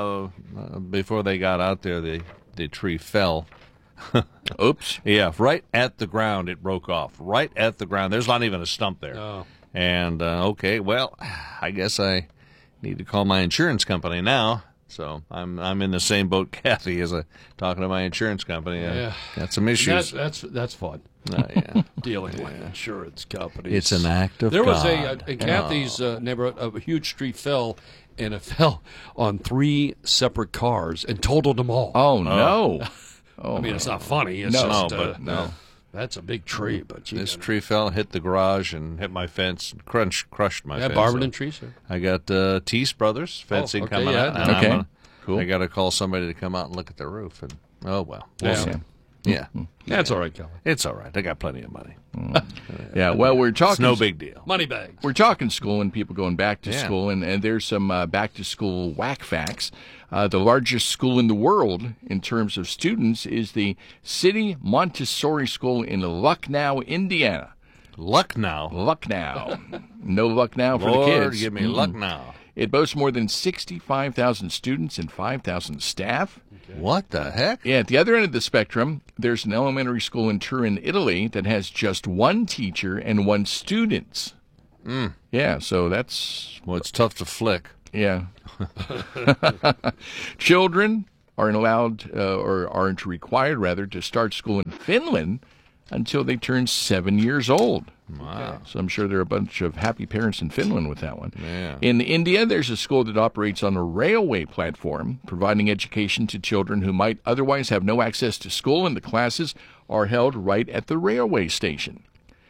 uh, before they got out there, the the tree fell. Oops. Yeah, right at the ground it broke off. Right at the ground. There's not even a stump there. Oh. And, uh, okay, well, I guess I need to call my insurance company now. So I'm I'm in the same boat, Kathy, as a talking to my insurance company. Yeah. I got some issues. That's that's, that's fun. Uh, yeah. Dealing yeah. with insurance companies. It's an act of There was God. a, a in Kathy's uh, neighborhood, a huge tree fell, and it fell on three separate cars and totaled them all. Oh, no. I mean, it's not funny. It's no, just, but uh, no. That's a big tree, but gee, This tree fell, hit the garage, and hit my fence, and crunch, crushed my Yeah, fence. Barberton So trees, sir. I got uh, Teese Brothers fencing Oh, okay, coming yeah. out. and Okay. I'm gonna- Cool. I got to call somebody to come out and look at the roof. And oh well, we'll Yeah. see. Yeah, That's all right, Kelly. it's all right. I got plenty of money. Yeah, well, we're talking. It's no big deal. Money bags. We're talking school and people going back to Yeah. school, and, and there's some uh, back to school whack facts. Uh, the largest school in the world in terms of students is the City Montessori School in Lucknow, Indiana. Lucknow, Lucknow, no Lucknow for Lord, the kids. give me Mm-mm. Lucknow. It boasts more than sixty-five thousand students and five thousand staff. What the heck? Yeah, at the other end of the spectrum, there's an elementary school in Turin, Italy, that has just one teacher and one student. Mm. Yeah, so that's... Well, it's tough to flick. Yeah. Children aren't allowed, uh, or aren't required, rather, to start school in Finland until they turn seven years old. Wow. So I'm sure there are a bunch of happy parents in Finland with that one. Yeah. In India, there's a school that operates on a railway platform, providing education to children who might otherwise have no access to school, and the classes are held right at the railway station.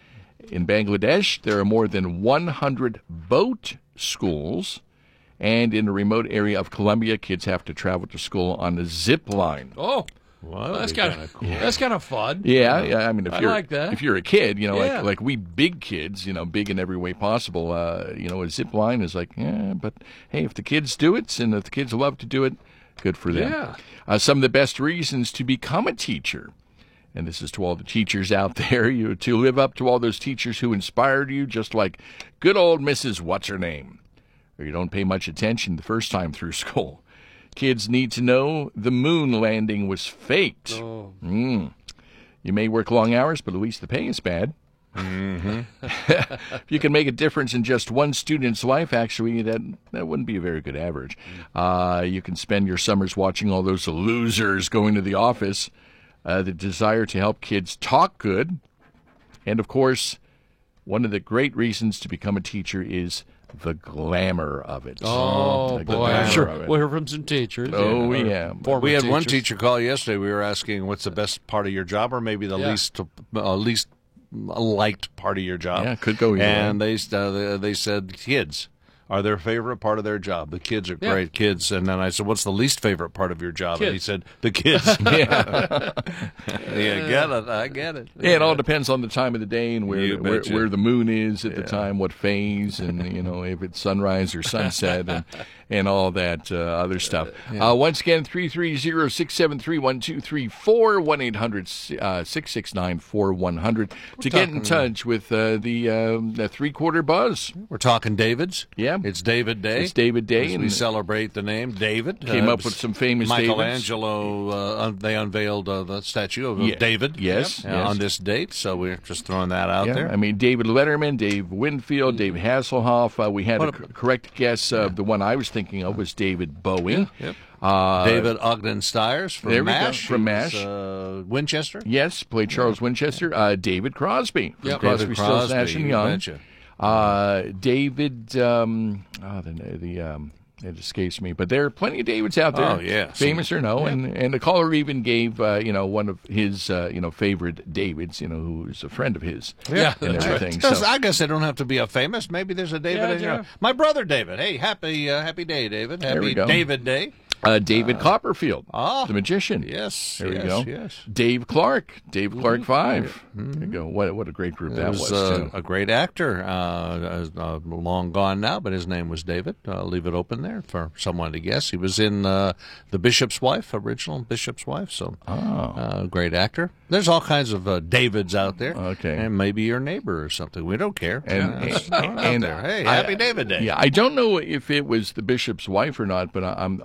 In Bangladesh, there are more than one hundred boat schools, and in a remote area of Colombia, kids have to travel to school on a zip line. Oh, well, that's kind of cool. That's kind of fun. Yeah, yeah. I mean, if I you're like that. if you're a kid, you know, Yeah. like like we big kids, you know, big in every way possible. Uh, you know, a zip line is like, yeah, but hey, if the kids do it, and if the kids love to do it, good for them. Yeah. Uh, some of the best reasons to become a teacher, and this is to all the teachers out there, you to live up to all those teachers who inspired you, just like good old Missus What's Her Name, or you don't pay much attention the first time through school. Kids need to know the moon landing was faked. Oh. Mm. You may work long hours, but at least the pay is bad. Mm-hmm. If you can make a difference in just one student's life, actually, that, that wouldn't be a very good average. Uh, you can spend your summers watching all those losers going to the office. Uh, the desire to help kids talk good. And, of course, one of the great reasons to become a teacher is the glamour of it. Oh, The boy. I'm glamour sure of it. we'll hear from some teachers. Oh, or yeah. former We had one teachers. teacher call yesterday. We were asking what's the best part of your job, or maybe the Yeah. least uh, least liked part of your job. Yeah, could go either And way. they uh, they- they said kids are their favorite part of their job. The kids are Yeah. great kids. And then I said, what's the least favorite part of your job? And he Kids. said, the kids. yeah, yeah, get it. I get it. Yeah, it all depends on the time of the day and where You where, betcha. where the moon is at the Yeah. time, what phase, and you know if it's sunrise or sunset, and and all that uh, other stuff. Uh, once again, three three zero six seven three one two three four one eight hundred six six nine four one hundred to get in talking- touch with uh, the um, the three quarter buzz. We're talking David's. Yeah, It's David Day. It's David Day, As we and celebrate the name David. came Uh, up with some famous Davids. Michelangelo, uh, un- they unveiled uh, the statue of Yeah. David. Yes, uh, yes. on this date. So we're just throwing that out Yeah, there. I mean, David Letterman, Dave Winfield, Dave Hasselhoff. Uh, we had What a a- c- correct guess. Uh, the one I was thinking of was David Bowie. Yep. Uh, David Ogden Stiers from there we go, MASH. from He was, MASH. Uh, Winchester. Yes, played Charles Winchester. Uh, David Crosby from Yep. Crosby, David Stills, Crosby, Nash and you Young. betcha. Uh, David, um, oh, the the um, it escapes me, but there are plenty of Davids out there. Oh, yeah. famous or no, Yeah. and and the caller even gave uh, you know one of his uh, you know favorite Davids, you know who's a friend of his. Yeah, and that's everything. Does- So, I guess they don't have to be a famous. Maybe there's a David Yeah, in your yeah. My brother David. Hey, happy uh, happy day, David. There we Happy go. David Day. uh, David Copperfield, ah. the magician. Yes. There yes, we go. Yes. Dave Clark, Dave Clark Five. There you go. What what a great group that was, was. uh, too. a great actor, uh, uh, long gone now, but his name was David. I'll leave it open there for someone to guess. He was in uh, The Bishop's Wife, original Bishop's Wife, so Oh. uh, great actor. There's all kinds of uh, Davids out there. Okay. And maybe your neighbor or something. We don't care. And- Yeah, it's and- out and there. Hey, I- happy David Day. Yeah, I don't know if it was the bishop's wife or not, but I- I'm I'm also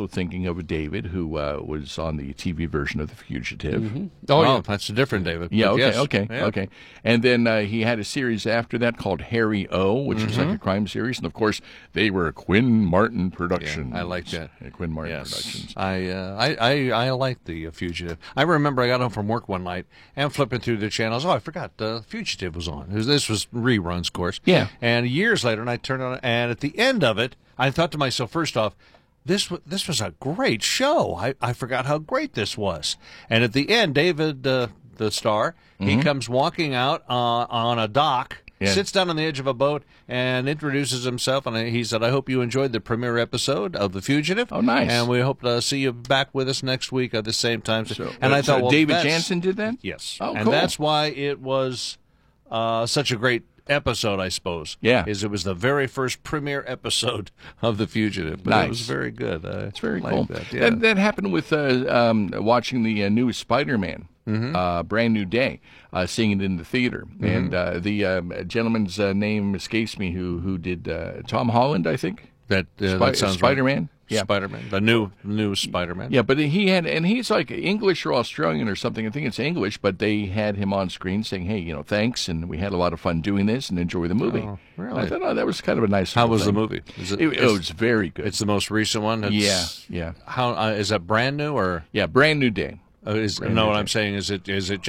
thinking of David, who uh, was on the T V version of The Fugitive. Mm-hmm. Oh, yeah, that's a different David. Yeah, okay, yes. okay, yeah. okay. And then uh, he had a series after that called Harry O, which Mm-hmm. is like a crime series. And, of course, they were Quinn Martin Productions. Yeah, I like that. Uh, Quinn Martin Yes. Productions. I, uh, I I I like the uh, Fugitive. I remember I got home from work one night and flipping through the channels. Oh, I forgot the Fugitive was on. It was, this was reruns, of course. Yeah. And years later, and I turned on, and at the end of it, I thought to myself, first off, this w- this was a great show. I, I forgot how great this was. And at the end, David, uh, the star, he Mhm. comes walking out uh, on a dock. Yeah. Sits down on the edge of a boat and introduces himself, and he said, I hope you enjoyed the premiere episode of The Fugitive. Oh, nice. And we hope to see you back with us next week at the same time. So, and I so thought, well, David that's- Jansen did that? Yes. Oh, and cool. that's why it was uh, such a great episode, I suppose. Yeah. Is it was the very first premiere episode of The Fugitive. But Nice. It was very good. Uh, It's very liked cool. That, yeah. that, that happened with uh, um, watching the uh, new Spider-Man, Mm-hmm. uh, Brand New Day, uh, seeing it in the theater. And uh, the um, gentleman's uh, name escapes me who who did uh, Tom Holland, I think. That, uh, Spi- that sounds right. Spider-Man. Yeah. Spider-Man. The new new Spider-Man. Yeah, but he had, and he's like English or Australian or something. I think it's English, but they had him on screen saying, "Hey, you know, thanks, and we had a lot of fun doing this, and enjoy the movie." Oh, really? I thought, oh, that was kind of a nice. How little was the thing. movie? Is It, it was very good. It's the most recent one? It's, yeah, yeah. How uh, is that brand new or? Yeah, Brand New Day. Uh, is, Brand no, New what Day. I'm saying is it is it